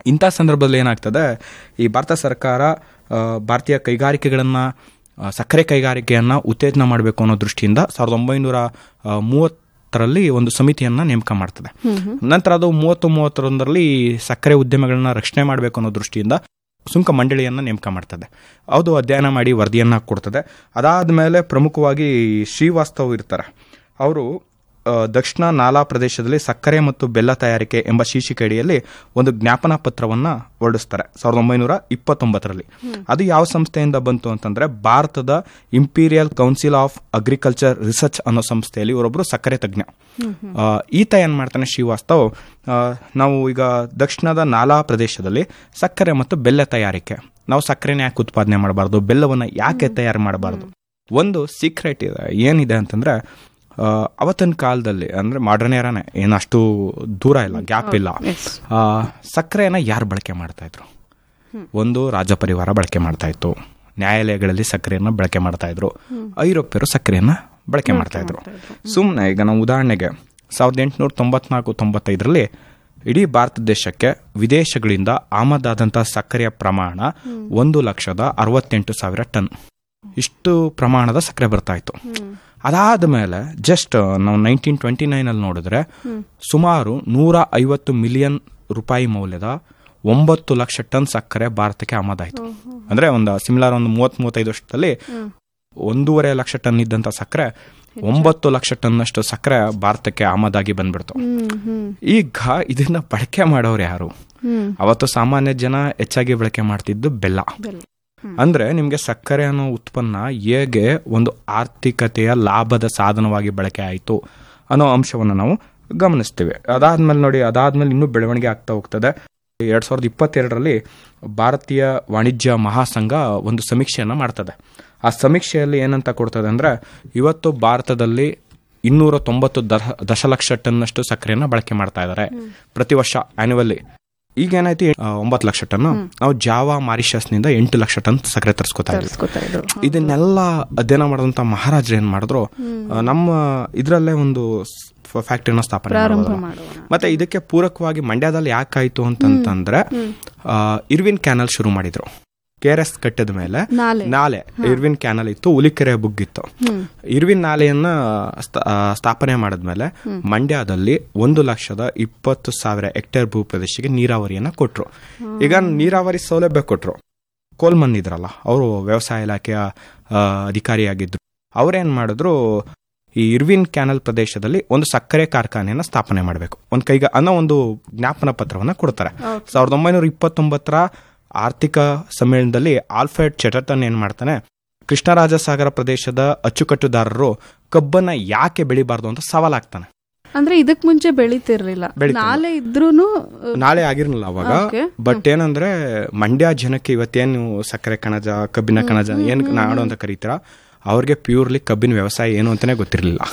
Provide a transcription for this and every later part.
ಇಂಥ ಸಂದರ್ಭದಲ್ಲಿ ಏನಾಗ್ತದೆ, ಈ ಭಾರತ ಸರ್ಕಾರ ಭಾರತೀಯ ಕೈಗಾರಿಕೆಗಳನ್ನು, ಸಕ್ಕರೆ ಕೈಗಾರಿಕೆಯನ್ನು ಉತ್ತೇಜನ ಮಾಡಬೇಕು ಅನ್ನೋ ದೃಷ್ಟಿಯಿಂದ 1930ರಲ್ಲಿ ಒಂದು ಸಮಿತಿಯನ್ನು ನೇಮಕ ಮಾಡ್ತದೆ. ನಂತರ ಅದು 30-31ರಲ್ಲಿ ಸಕ್ಕರೆ ಉದ್ಯಮಗಳನ್ನ ರಕ್ಷಣೆ ಮಾಡಬೇಕು ಅನ್ನೋ ದೃಷ್ಟಿಯಿಂದ ಸುಂಕ ಮಂಡಳಿಯನ್ನು ನೇಮಕ ಮಾಡ್ತದೆ. ಅದು ಅಧ್ಯಯನ ಮಾಡಿ ವರದಿಯನ್ನು ಕೊಡ್ತದೆ. ಅದಾದಮೇಲೆ ಪ್ರಮುಖವಾಗಿ ಶ್ರೀವಾಸ್ತವ್ ಇರ್ತಾರೆ. ಅವರು ದಕ್ಷಿಣ ನಾಲಾ ಪ್ರದೇಶದಲ್ಲಿ ಸಕ್ಕರೆ ಮತ್ತು ಬೆಲ್ಲ ತಯಾರಿಕೆ ಎಂಬ ಶೀರ್ಷಿಕೆ ಅಡಿಯಲ್ಲಿ ಒಂದು ಜ್ಞಾಪನಾ ಪತ್ರವನ್ನು ಹೊರಡಿಸ್ತಾರೆ 1929ರಲ್ಲಿ. ಅದು ಯಾವ ಸಂಸ್ಥೆಯಿಂದ ಬಂತು ಅಂತಂದ್ರೆ, ಭಾರತದ imperial council of agriculture research ಅನ್ನೋ ಸಂಸ್ಥೆಯಲ್ಲಿ ಇವರೊಬ್ಬರು ಸಕ್ಕರೆ ತಜ್ಞ. ಈತ ಏನ್ ಮಾಡ್ತಾನೆ ಶ್ರೀವಾಸ್ತವ್, ನಾವು ಈಗ ದಕ್ಷಿಣದ ನಾಲಾ ಪ್ರದೇಶದಲ್ಲಿ ಸಕ್ಕರೆ ಮತ್ತು ಬೆಲ್ಲ ತಯಾರಿಕೆ, ನಾವು ಸಕ್ಕರೆನ ಯಾಕೆ ಉತ್ಪಾದನೆ ಮಾಡಬಾರ್ದು, ಬೆಲ್ಲವನ್ನು ಯಾಕೆ ತಯಾರು ಮಾಡಬಾರ್ದು? ಒಂದು ಸೀಕ್ರೆಟ್ ಇದೆ. ಏನಿದೆ ಅಂತಂದ್ರೆ, ಅವತ್ತಿನ ಕಾಲದಲ್ಲಿ ಅಂದ್ರೆ ಮಾಡರ್ನ್ ಏರಾನೆ, ಏನಷ್ಟು ದೂರ ಇಲ್ಲ, ಗ್ಯಾಪ್ ಇಲ್ಲ. ಸಕ್ಕರೆನ ಯಾರು ಬಳಕೆ ಮಾಡ್ತಾ ಇದ್ರು? ಒಂದು ರಾಜ ಪರಿವಾರ ಬಳಕೆ ಮಾಡ್ತಾ ಇತ್ತು, ನ್ಯಾಯಾಲಯಗಳಲ್ಲಿ ಸಕ್ಕರೆಯನ್ನ ಬಳಕೆ ಮಾಡ್ತಾ ಇದ್ರು, ಐರೋಪ್ಯರು ಸಕ್ಕರೆಯನ್ನ ಬಳಕೆ ಮಾಡ್ತಾ ಇದ್ರು. ಸುಮ್ಮನೆ ಈಗ ನಾವು ಉದಾಹರಣೆಗೆ 1894-95ರಲ್ಲಿ ಇಡೀ ಭಾರತ ದೇಶಕ್ಕೆ ವಿದೇಶಗಳಿಂದ ಆಮದಾದಂತಹ ಸಕ್ಕರೆಯ ಪ್ರಮಾಣ 1,68,000 ಟನ್. ಇಷ್ಟು ಪ್ರಮಾಣದ ಸಕ್ಕರೆ ಬರ್ತಾ ಇತ್ತು. ಅದಾದ ಮೇಲೆ ಜಸ್ಟ್ ನಾವು 1929 ನೋಡಿದ್ರೆ ಸುಮಾರು 150 ಮಿಲಿಯನ್ ರೂಪಾಯಿ ಮೌಲ್ಯದ 9 ಲಕ್ಷ ಟನ್ ಸಕ್ಕರೆ ಭಾರತಕ್ಕೆ ಆಮದಾಯಿತು. ಅಂದ್ರೆ ಒಂದು ಸಿಮಿಲರ್ ಒಂದು 30-35 ವರ್ಷದಲ್ಲಿ 1.5 ಲಕ್ಷ ಟನ್ ಇದ್ದಂತ ಸಕ್ಕರೆ 9 ಲಕ್ಷ ಟನ್ ಅಷ್ಟು ಸಕ್ಕರೆ ಭಾರತಕ್ಕೆ ಆಮದಾಗಿ ಬಂದ್ಬಿಡ್ತು. ಈಗ ಇದನ್ನ ಬಳಕೆ ಮಾಡೋರು ಯಾರು? ಅವತ್ತು ಸಾಮಾನ್ಯ ಜನ ಹೆಚ್ಚಾಗಿ ಬಳಕೆ ಮಾಡ್ತಿದ್ದು ಬೆಲ್ಲ. ಅಂದ್ರೆ ನಿಮ್ಗೆ ಸಕ್ಕರೆ ಅನ್ನೋ ಉತ್ಪನ್ನ ಹೇಗೆ ಒಂದು ಆರ್ಥಿಕತೆಯ ಲಾಭದ ಸಾಧನವಾಗಿ ಬಳಕೆ ಆಯಿತು ಅನ್ನೋ ಅಂಶವನ್ನು ನಾವು ಗಮನಿಸ್ತೀವಿ. ಅದಾದ್ಮೇಲೆ ನೋಡಿ, ಅದಾದ್ಮೇಲೆ ಇನ್ನೂ ಬೆಳವಣಿಗೆ ಆಗ್ತಾ ಹೋಗ್ತದೆ. 2022ರಲ್ಲಿ ಭಾರತೀಯ ವಾಣಿಜ್ಯ ಮಹಾಸಂಘ ಒಂದು ಸಮೀಕ್ಷೆಯನ್ನು ಮಾಡ್ತದೆ. ಆ ಸಮೀಕ್ಷೆಯಲ್ಲಿ ಏನಂತ ಕೊಡ್ತದೆ ಅಂದ್ರೆ, ಇವತ್ತು ಭಾರತದಲ್ಲಿ 290 ದಶಲಕ್ಷ ಟನ್ನಷ್ಟು ಸಕ್ಕರೆಯನ್ನು ಬಳಕೆ ಮಾಡ್ತಾ ಇದ್ದಾರೆ ಪ್ರತಿ ವರ್ಷ ಆನ್ಯುವಲ್ಲಿ. ಈಗ ಏನಾಯ್ತು, 9 ಲಕ್ಷ ಟನ್. ನಾವು ಜಾವಾ ಮಾರಿಷಸ್ನಿಂದ 8 ಲಕ್ಷ ಟನ್ ಸಕ್ಕರೆ ತರಿಸ್ಕೊತಾ ಇದ್ವಿ. ಇದನ್ನೆಲ್ಲ ಅಧ್ಯಯನ ಮಾಡಿದಂತ ಮಹಾರಾಜರು ಏನ್ ಮಾಡಿದ್ರು, ನಮ್ಮ ಇದ್ರಲ್ಲೇ ಒಂದು ಫ್ಯಾಕ್ಟರಿನ ಸ್ಥಾಪನೆ ಮಾಡಿದ್ರು. ಮತ್ತೆ ಇದಕ್ಕೆ ಪೂರಕವಾಗಿ ಮಂಡ್ಯದಲ್ಲಿ ಯಾಕಾಯ್ತು ಅಂತಂದ್ರೆ, ಇರ್ವಿನ್ ಕ್ಯಾನಲ್ ಶುರು ಮಾಡಿದ್ರು. KRS ಕಟ್ಟಿದ ಮೇಲೆ ನಾಲೆ ಇರ್ವಿನ್ ಕ್ಯಾನಲ್ ಇತ್ತು, ಹುಲಿಕೆರೆ ಬುಗ್ಗಿತ್ತು. ಇರ್ವಿನ್ ನಾಲೆಯನ್ನ ಸ್ಥಾಪನೆ ಮಾಡಿದ್ಮೇಲೆ ಮಂಡ್ಯದಲ್ಲಿ 1,20,000 ಹೆಕ್ಟೇರ್ ಭೂ ಪ್ರದೇಶಕ್ಕೆ ನೀರಾವರಿಯನ್ನ ಕೊಟ್ರು. ಈಗ ನೀರಾವರಿ ಸೌಲಭ್ಯ ಕೊಟ್ರು. ಕೋಲ್ಮನ್ ಇದ್ರಲ್ಲ, ಅವರು ವ್ಯವಸಾಯ ಇಲಾಖೆಯ ಅಧಿಕಾರಿಯಾಗಿದ್ರು. ಅವ್ರೇನ್ ಮಾಡಿದ್ರು, ಈ ಇರ್ವಿನ್ ಕ್ಯಾನಲ್ ಪ್ರದೇಶದಲ್ಲಿ ಒಂದು ಸಕ್ಕರೆ ಕಾರ್ಖಾನೆಯನ್ನ ಸ್ಥಾಪನೆ ಮಾಡಬೇಕು ಅನ್ನೋ ಒಂದು ಜ್ಞಾಪನ ಪತ್ರವನ್ನ ಕೊಡ್ತಾರೆ. 1929ರ ಆರ್ಥಿಕ ಸಮ್ಮೇಳನದಲ್ಲಿ ಆಲ್ಫ್ರೆಡ್ ಚೆಟರ್ಟನ್ ಏನ್ ಮಾಡ್ತಾನೆ, ಕೃಷ್ಣರಾಜಸಾಗರ ಪ್ರದೇಶದ ಅಚ್ಚುಕಟ್ಟುದಾರರು ಕಬ್ಬನ್ನ ಯಾಕೆ ಬೆಳಿಬಾರ್ದು ಅಂತ ಸವಾಲಾಗ್ತಾನೆ. ಅಂದ್ರೆ ಇದಕ್ ಮುಂಚೆ ಬೆಳಿತಿರ್ಲಿಲ್ಲ, ನಾಳೆ ಇದ್ರೂನು ನಾಳೆ ಆಗಿರ್ಲಿಲ್ಲ ಅವಾಗ. ಬಟ್ ಏನಂದ್ರೆ, ಮಂಡ್ಯ ಜನಕ್ಕೆ ಇವತ್ತೇನು ಸಕ್ಕರೆ ಕಣಜ, ಕಬ್ಬಿನ ಕಣಜ ಏನ್ ನಾಡು ಅಂತ ಕರೀತೀರ, ಅವ್ರಿಗೆ ಪ್ಯೂರ್ಲಿ ಕಬ್ಬಿನ ವ್ಯವಸಾಯ ಏನು ಅಂತಾನೆ ಗೊತ್ತಿರ್ಲಿಲ್ಲ.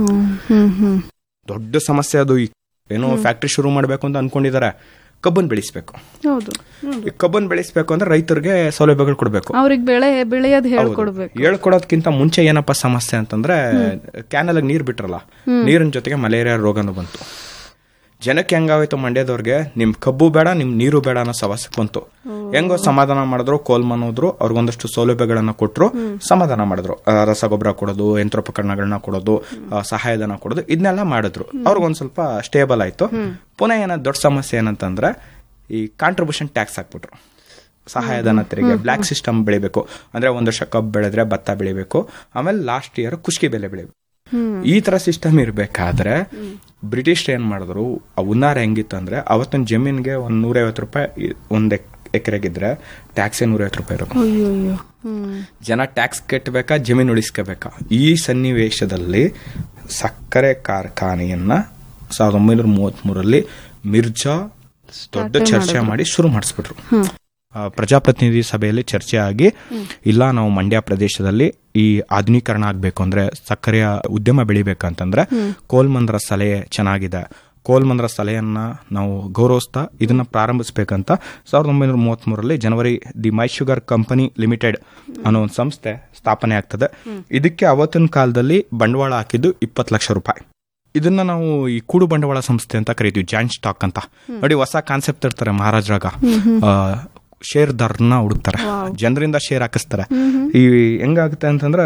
ದೊಡ್ಡ ಸಮಸ್ಯೆ ಅದು. ಏನೋ ಫ್ಯಾಕ್ಟ್ರಿ ಶುರು ಮಾಡ್ಬೇಕು ಅಂತ ಅನ್ಕೊಂಡಿದ್ದಾರೆ, ಕಬ್ಬನ್ ಬೆಳೆಸಬೇಕು. ಕಬ್ಬನ್ ಬೆಳೆಸಬೇಕು ಅಂದ್ರೆ ರೈತರಿಗೆ ಸೌಲಭ್ಯಗಳು ಕೊಡಬೇಕು, ಅವ್ರಿಗೆ ಬೆಳೆಯೋದು ಹೇಳ್ಕೊಡೋದಕ್ಕಿಂತ ಮುಂಚೆ ಏನಪ್ಪಾ ಸಮಸ್ಯೆ ಅಂತಂದ್ರೆ, ಕ್ಯಾನಲ್ ನೀರ್ ಬಿಟ್ರಲ್ಲ, ನೀರಿನ ಜೊತೆಗೆ ಮಲೇರಿಯಾ ರೋಗನು ಬಂತು. ಜನಕ್ಕೆ ಹೆಂಗಾಯ್ತು, ಮಂಡ್ಯದವ್ರಿಗೆ ನಿಮ್ ಕಬ್ಬು ಬೇಡ, ನಿಮ್ ನೀರು ಬೇಡ ಅನ್ನೋ ಸಮಸ್ಯೆ ಬಂತು. ಹೆಂಗೋ ಸಮಾಧಾನ ಮಾಡಿದ್ರು, ಕೋಲ್ಮನ್ ಹೋದ್ರು, ಅವ್ರಿಗೊಂದಷ್ಟು ಸೌಲಭ್ಯಗಳನ್ನ ಕೊಟ್ರು, ಸಮಾಧಾನ ಮಾಡಿದ್ರು. ರಸಗೊಬ್ಬರ ಕೊಡೋದು, ಯಂತ್ರೋಪಕರಣಗಳನ್ನ ಕೊಡೋದು, ಸಹಾಯಧನ ಕೊಡೋದು, ಇದನ್ನೆಲ್ಲ ಮಾಡಿದ್ರು. ಅವ್ರಿಗೊಂದ್ ಸ್ವಲ್ಪ ಸ್ಟೇಬಲ್ ಆಯ್ತು. ಪುನಃ ಏನಾದ್ ದೊಡ್ಡ ಸಮಸ್ಯೆ ಏನಂತಂದ್ರೆ, ಈ ಕಾಂಟ್ರಿಬ್ಯೂಷನ್ ಟ್ಯಾಕ್ಸ್ ಹಾಕ್ಬಿಟ್ರು. ಸಹಾಯಧನ ತೆರಿಗೆ, ಬ್ಲಾಕ್ ಸಿಸ್ಟಮ್ ಬೆಳಿಬೇಕು ಅಂದ್ರೆ 1 ವರ್ಷ ಕಬ್ಬು ಬೆಳೆದ್ರೆ ಭತ್ತ ಬೆಳಿಬೇಕು, ಆಮೇಲೆ ಲಾಸ್ಟ್ ಇಯರ್ ಕುಷ್ಕಿ ಬೆಲೆ ಬೆಳಿಬೇಕು. ಈ ತರ ಸಿಸ್ಟಮ್ ಇರ್ಬೇಕಾದ್ರೆ ಬ್ರಿಟಿಷ್ ಏನ್ ಮಾಡಿದ್ರು, ಉನ್ನಾರ ಹೆಂಗಿತ್ತು ಅಂದ್ರೆ, ಅವತ್ತಿನ ಜಮೀನ್ಗೆ 150 ರೂಪಾಯಿ ಒಂದ್ ಎಕರೆಗಿದ್ರೆ ಟ್ಯಾಕ್ಸ್ 150 ರೂಪಾಯಿ ಇರೋದು. ಜನ ಟ್ಯಾಕ್ಸ್ ಕಟ್ಟಬೇಕಾ, ಜಮೀನು ಉಳಿಸ್ಕೋಬೇಕಾ? ಈ ಸನ್ನಿವೇಶದಲ್ಲಿ ಸಕ್ಕರೆ ಕಾರ್ಖಾನೆಯನ್ನ 1933ರಲ್ಲಿ ಮಿರ್ಜಾ ದೊಡ್ಡ ಚರ್ಚೆ ಮಾಡಿ ಶುರು ಮಾಡಿಸ್ಬಿಟ್ರು. ಪ್ರಜಾಪ್ರತಿನಿಧಿ ಸಭೆಯಲ್ಲಿ ಚರ್ಚೆ ಆಗಿ, ಇಲ್ಲ ನಾವು ಮಂಡ್ಯ ಪ್ರದೇಶದಲ್ಲಿ ಈ ಆಧುನೀಕರಣ ಆಗ್ಬೇಕು ಅಂದ್ರೆ, ಸಕ್ಕರೆಯ ಉದ್ಯಮ ಬೆಳಿಬೇಕಂತಂದ್ರೆ ಕೋಲ್ಮನ್ರ ಸಲಹೆ ಚೆನ್ನಾಗಿದೆ, ಕೋಲ್ಮನ್ರ ಸಲಹೆಯನ್ನ ನಾವು ಗೌರವಿಸ್ತಾ ಇದನ್ನ ಪ್ರಾರಂಭಿಸಬೇಕಂತ 1933ರಲ್ಲಿ ಜನವರಿ the my sugar company limited ಅನ್ನೋ ಒಂದು ಸಂಸ್ಥೆ ಸ್ಥಾಪನೆ ಆಗ್ತದೆ. ಇದಕ್ಕೆ ಅವತ್ತಿನ ಕಾಲದಲ್ಲಿ ಬಂಡವಾಳ ಹಾಕಿದ್ದು 20 ಲಕ್ಷ ರೂಪಾಯಿ. ಇದನ್ನ ನಾವು ಈ ಕೂಡು ಬಂಡವಾಳ ಸಂಸ್ಥೆ ಅಂತ ಕರಿತೀವಿ, ಜಾಯಿಂಟ್ ಸ್ಟಾಕ್ ಅಂತ. ನೋಡಿ, ಹೊಸ ಕಾನ್ಸೆಪ್ಟ್ ಇರ್ತಾರೆ ಮಹಾರಾಜ್ರಾಗ, ಶೇರ್ದಾರನ್ನ ಹುಡುಕ್ತಾರೆ, ಜನರಿಂದ ಶೇರ್ ಹಾಕಿಸ್ತಾರೆ. ಈ ಹೆಂಗಾಗುತ್ತೆ ಅಂತಂದ್ರೆ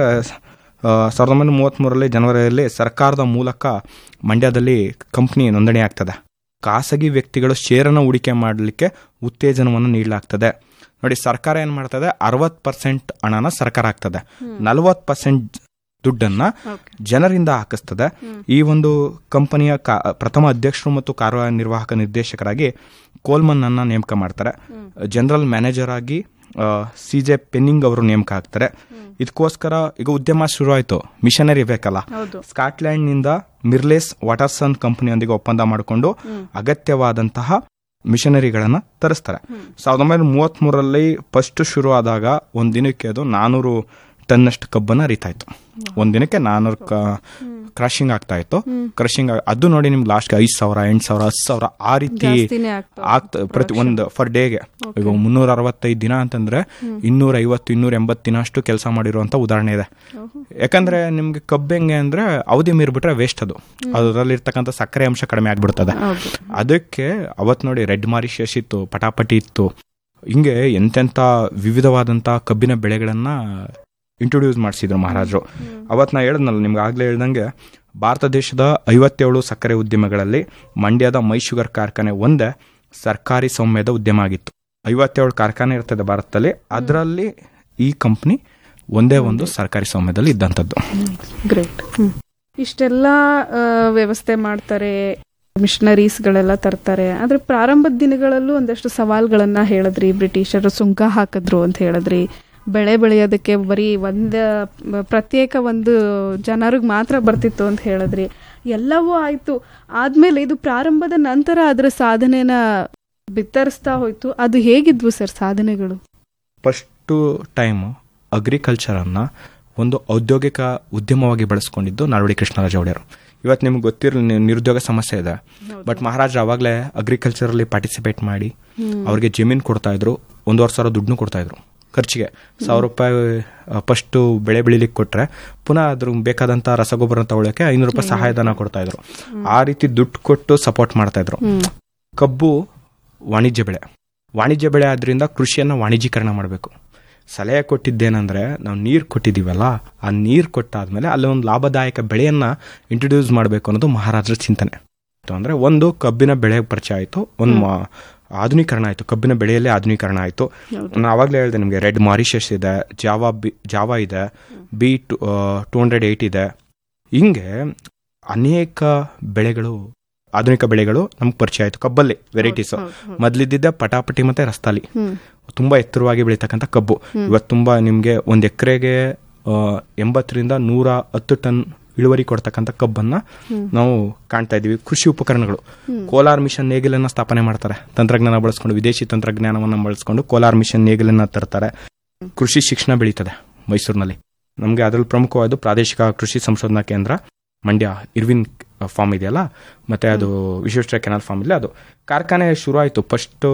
1933 ಜನವರಿಯಲ್ಲಿ ಸರ್ಕಾರದ ಮೂಲಕ ಮಂಡ್ಯದಲ್ಲಿ ಕಂಪ್ನಿ ನೋಂದಣಿ ಆಗ್ತದೆ. ಖಾಸಗಿ ವ್ಯಕ್ತಿಗಳು ಶೇರನ್ನು ಹೂಡಿಕೆ ಮಾಡಲಿಕ್ಕೆ ಉತ್ತೇಜನವನ್ನು ನೀಡಲಾಗ್ತದೆ. ನೋಡಿ, ಸರ್ಕಾರ ಏನ್ ಮಾಡ್ತದೆ, 60% ಹಣನ ಸರ್ಕಾರ ಹಾಕ್ತದೆ, 40% ದುಡ್ಡನ್ನ ಜನರಿಂದ ಹಾಕಿಸ್ತದೆ. ಈ ಒಂದು ಕಂಪನಿಯ ಪ್ರಥಮ ಅಧ್ಯಕ್ಷರು ಮತ್ತು ಕಾರ್ಯನಿರ್ವಾಹಕ ನಿರ್ದೇಶಕರಾಗಿ ಕೋಲ್ಮನ್ ಅನ್ನ ನೇಮಕ ಮಾಡ್ತಾರೆ. ಜನರಲ್ ಮ್ಯಾನೇಜರ್ ಆಗಿ CJ ಪೆನ್ನಿಂಗ್ ಅವರು ನೇಮಕ ಆಗ್ತಾರೆ. ಇದಕ್ಕೋಸ್ಕರ ಈಗ ಉದ್ಯಮ ಶುರು ಆಯ್ತು, ಮಿಷನರಿ ಬೇಕಲ್ಲ. ಸ್ಕಾಟ್ಲೆಂಡ್ ನಿಂದ ಮಿರ್ಲೇಸ್ ವಾಟರ್ಸನ್ ಕಂಪನಿಯೊಂದಿಗೆ ಒಪ್ಪಂದ ಮಾಡಿಕೊಂಡು ಅಗತ್ಯವಾದಂತಹ ಮಿಷನರಿಗಳನ್ನ ತರಿಸ್ತಾರೆ. 1933 ಫಸ್ಟ್ ಶುರು ಆದಾಗ ಒಂದ್ ದಿನಕ್ಕೆ ಅದು 400 ಟನ್ನಷ್ಟು ಕಬ್ಬನ್ನ ಅರಿತಾಯಿತು. ಒಂದಿನಕ್ಕೆ 400 ಕ್ರಶಿಂಗ್ ಆಗ್ತಾ ಇತ್ತು. ಕ್ರಶಿಂಗ್ ಅದು ನೋಡಿ ನಿಮ್ಗೆ ಲಾಸ್ಟ್ 5,000, 8,000, 10,000 ಆ ರೀತಿ ಪ್ರತಿ ಒಂದು ಫರ್ ಡೇಗೆ. ಈಗ 365 ದಿನ ಅಂತಂದ್ರೆ 250, 280 ದಿನ ಅಷ್ಟು ಕೆಲಸ ಮಾಡಿರುವಂತ ಉದಾಹರಣೆ ಇದೆ. ಯಾಕಂದ್ರೆ ನಿಮ್ಗೆ ಕಬ್ಬು ಹೆಂಗೆ ಅಂದ್ರೆ ಅವಧಿ ಮೀರ್ಬಿಟ್ರೆ ವೇಸ್ಟ್, ಅದರಲ್ಲಿರ್ತಕ್ಕಂಥ ಸಕ್ಕರೆ ಅಂಶ ಕಡಿಮೆ ಆಗ್ಬಿಡ್ತದೆ. ಅದಕ್ಕೆ ಅವತ್ ನೋಡಿ ರೆಡ್ ಮಾರಿಷಸ್ ಇತ್ತು, ಪಟಾಪಟಿ ಇತ್ತು, ಹಿಂಗೆ ಎಂತೆಂತ ವಿವಿಧವಾದಂತ ಕಬ್ಬಿನ ಬೆಳೆಗಳನ್ನ ಇಂಟ್ರೊಡ್ಯೂಸ್ ಮಾಡಿಸಿದ್ರು ಮಹಾರಾಜರು. ಅವತ್ತು ನಾ ಹೇಳಿದ್ನಲ್ಲ ನಿಮ್ಗೆ ಆಗ್ಲೇ ಹೇಳ್ದಂಗೆ, ಭಾರತ ದೇಶದ 57 ಸಕ್ಕರೆ ಉದ್ಯಮಗಳಲ್ಲಿ ಮಂಡ್ಯದ ಮೈ ಶುಗರ್ ಕಾರ್ಖಾನೆ ಒಂದೇ ಸರ್ಕಾರಿ ಸ್ವಾಮ್ಯದ ಉದ್ಯಮ ಆಗಿತ್ತು. 57 ಕಾರ್ಖಾನೆ ಇರ್ತದೆ ಭಾರತದಲ್ಲಿ, ಅದರಲ್ಲಿ ಈ ಕಂಪ್ನಿ ಒಂದೇ ಒಂದು ಸರ್ಕಾರಿ ಸ್ವಾಮ್ಯದಲ್ಲಿ ಇದ್ದಂಥದ್ದು. ಗ್ರೇಟ್. ಇಷ್ಟೆಲ್ಲ ವ್ಯವಸ್ಥೆ ಮಾಡ್ತಾರೆ, ಮಿಷನರೀಸ್ಗಳೆಲ್ಲ ತರ್ತಾರೆ. ಆದ್ರೆ ಪ್ರಾರಂಭದ ದಿನಗಳಲ್ಲೂ ಒಂದಷ್ಟು ಸವಾಲ್ಗಳನ್ನ ಹೇಳಿದ್ರಿ. ಬ್ರಿಟಿಷರು ಸುಂಕ ಹಾಕಿದ್ರು ಅಂತ ಹೇಳಿದ್ರಿ. ಬೆಳೆ ಬೆಳೆಯೋದಕ್ಕೆ ಬರೀ ಪ್ರತ್ಯೇಕ ಒಂದು ಜನರಿಗೆ ಮಾತ್ರ ಬರ್ತಿತ್ತು ಅಂತ ಹೇಳಿದ್ರಿ. ಎಲ್ಲವೂ ಆಯ್ತು. ಆದ್ಮೇಲೆ ಇದು ಪ್ರಾರಂಭದ ನಂತರ ಅದರ ಸಾಧನೆನ ಬಿತ್ತರಿಸ್ತಾ ಹೋಯ್ತು. ಅದು ಹೇಗಿದ್ವು ಸರ್ ಸಾಧನೆಗಳು? ಫಸ್ಟ್ ಟೈಮ್ ಅಗ್ರಿಕಲ್ಚರ್ ಅನ್ನ ಒಂದು ಔದ್ಯೋಗಿಕ ಉದ್ಯಮವಾಗಿ ಬಳಸ್ಕೊಂಡಿದ್ದು ನಾಲ್ವಡಿ ಕೃಷ್ಣರಾಜ ಒಡೆಯರು. ಇವತ್ತು ನಿಮ್ಗೆ ಗೊತ್ತಿರಲಿ ನಿರುದ್ಯೋಗ ಸಮಸ್ಯೆ ಇದೆ, ಬಟ್ ಮಹಾರಾಜರು ಅವಾಗಲೇ ಅಗ್ರಿಕಲ್ಚರ್ ಅಲ್ಲಿ ಪಾರ್ಟಿಸಿಪೇಟ್ ಮಾಡಿ ಅವ್ರಿಗೆ ಜಮೀನು ಕೊಡ್ತಾ ಇದ್ರು, 1,500,000 ದುಡ್ಡು ಕೊಡ್ತಾ ಇದ್ರು ಖರ್ಚಿಗೆ. 1,000 ರೂಪಾಯಿ ಫಸ್ಟ್ ಬೆಳೆ ಬೆಳಿಲಿಕ್ಕೆ ಕೊಟ್ರೆ ಪುನಃ ಅದ್ರ ಬೇಕಾದಂತ ರಸಗೊಬ್ಬರ ತಗೊಳ್ಳಕ್ಕೆ 500 ರೂಪಾಯಿ ಸಹಾಯಧನ ಕೊಡ್ತಾ ಇದ್ರು. ಆ ರೀತಿ ದುಡ್ಡು ಕೊಟ್ಟು ಸಪೋರ್ಟ್ ಮಾಡ್ತಾ ಇದ್ರು. ಕಬ್ಬು ವಾಣಿಜ್ಯ ಬೆಳೆ ಆದ್ರಿಂದ ಕೃಷಿಯನ್ನ ವಾಣಿಜ್ಯೀಕರಣ ಮಾಡಬೇಕು. ಸಲಹೆ ಕೊಟ್ಟಿದ್ದೇನೆಂದ್ರೆ, ನಾವು ನೀರು ಕೊಟ್ಟಿದ್ದೀವಲ್ಲ, ಆ ನೀರು ಕೊಟ್ಟಾದ್ಮೇಲೆ ಅಲ್ಲಿ ಒಂದು ಲಾಭದಾಯಕ ಬೆಳೆಯನ್ನ ಇಂಟ್ರೊಡ್ಯೂಸ್ ಮಾಡಬೇಕು ಅನ್ನೋದು ಮಹಾರಾಜರ ಚಿಂತನೆ. ಅಂದ್ರೆ ಒಂದು ಕಬ್ಬಿನ ಬೆಳೆ ಪರಿಚಯ ಆಯ್ತು, ಒಂದು ಆಧುನೀಕರಣ ಆಯ್ತು, ಕಬ್ಬಿನ ಬೆಳೆಯಲ್ಲೇ ಆಧುನೀಕರಣ ಆಯ್ತು. ನಾನು ಆವಾಗಲೇ ಹೇಳಿದೆ ನಿಮಗೆ, ರೆಡ್ ಮಾರಿಷಸ್ ಇದೆ, ಜಾವಾ ಇದೆ, B208 ಇದೆ. ಹಿಂಗೆ ಅನೇಕ ಬೆಳೆಗಳು, ಆಧುನಿಕ ಬೆಳೆಗಳು ನಮ್ಗೆ ಪರಿಚಯ ಆಯ್ತು. ಕಬ್ಬಲ್ಲಿ ವೆರೈಟೀಸ್ ಮೊದಲಿದ್ದಿದ್ದೆ ಪಟಾಪಟಿ ಮತ್ತೆ ರಸ್ತಾಲಿ, ತುಂಬಾ ಎತ್ತರವಾಗಿ ಬೆಳೀತಕ್ಕಂಥ ಕಬ್ಬು. ಇವತ್ತು ತುಂಬಾ ನಿಮ್ಗೆ ಒಂದ್ ಎಕರೆಗೆ 80 ರಿಂದ 110 ಟನ್ ಇಳುವರಿ ಕೊಡ್ತಕ್ಕಂಥ ಕಬ್ಬನ್ನ ನಾವು ಕಾಣ್ತಾ ಇದೀವಿ. ಕೃಷಿ ಉಪಕರಣಗಳು, ಕೋಲಾರ್ ಮಿಷನ್ ನೇಗಿಲನ್ನ ಸ್ಥಾಪನೆ ಮಾಡ್ತಾರೆ. ತಂತ್ರಜ್ಞಾನ ಬಳಸ್ಕೊಂಡು, ವಿದೇಶಿ ತಂತ್ರಜ್ಞಾನವನ್ನ ಬಳಸ್ಕೊಂಡು ಕೋಲಾರ್ ಮಿಷನ್ ನೇಗಿಲನ್ನ ತರ್ತಾರೆ. ಕೃಷಿ ಶಿಕ್ಷಣ ಬೆಳೀತದೆ ಮೈಸೂರಿನಲ್ಲಿ. ನಮ್ಗೆ ಅದ್ರಲ್ಲಿ ಪ್ರಮುಖವಾದ ಪ್ರಾದೇಶಿಕ ಕೃಷಿ ಸಂಶೋಧನಾ ಕೇಂದ್ರ ಮಂಡ್ಯ ಇರ್ವಿನ್ ಫಾರ್ಮ್ ಇದೆಯಲ್ಲ, ಮತ್ತೆ ಅದು ವಿಶ್ವೇಶ್ವರ ಕೆನಾಲ್ ಫಾರ್ಮ್ ಇಲ್ಲ, ಅದು ಕಾರ್ಖಾನೆ ಶುರು ಆಯ್ತು. ಫಸ್ಟ್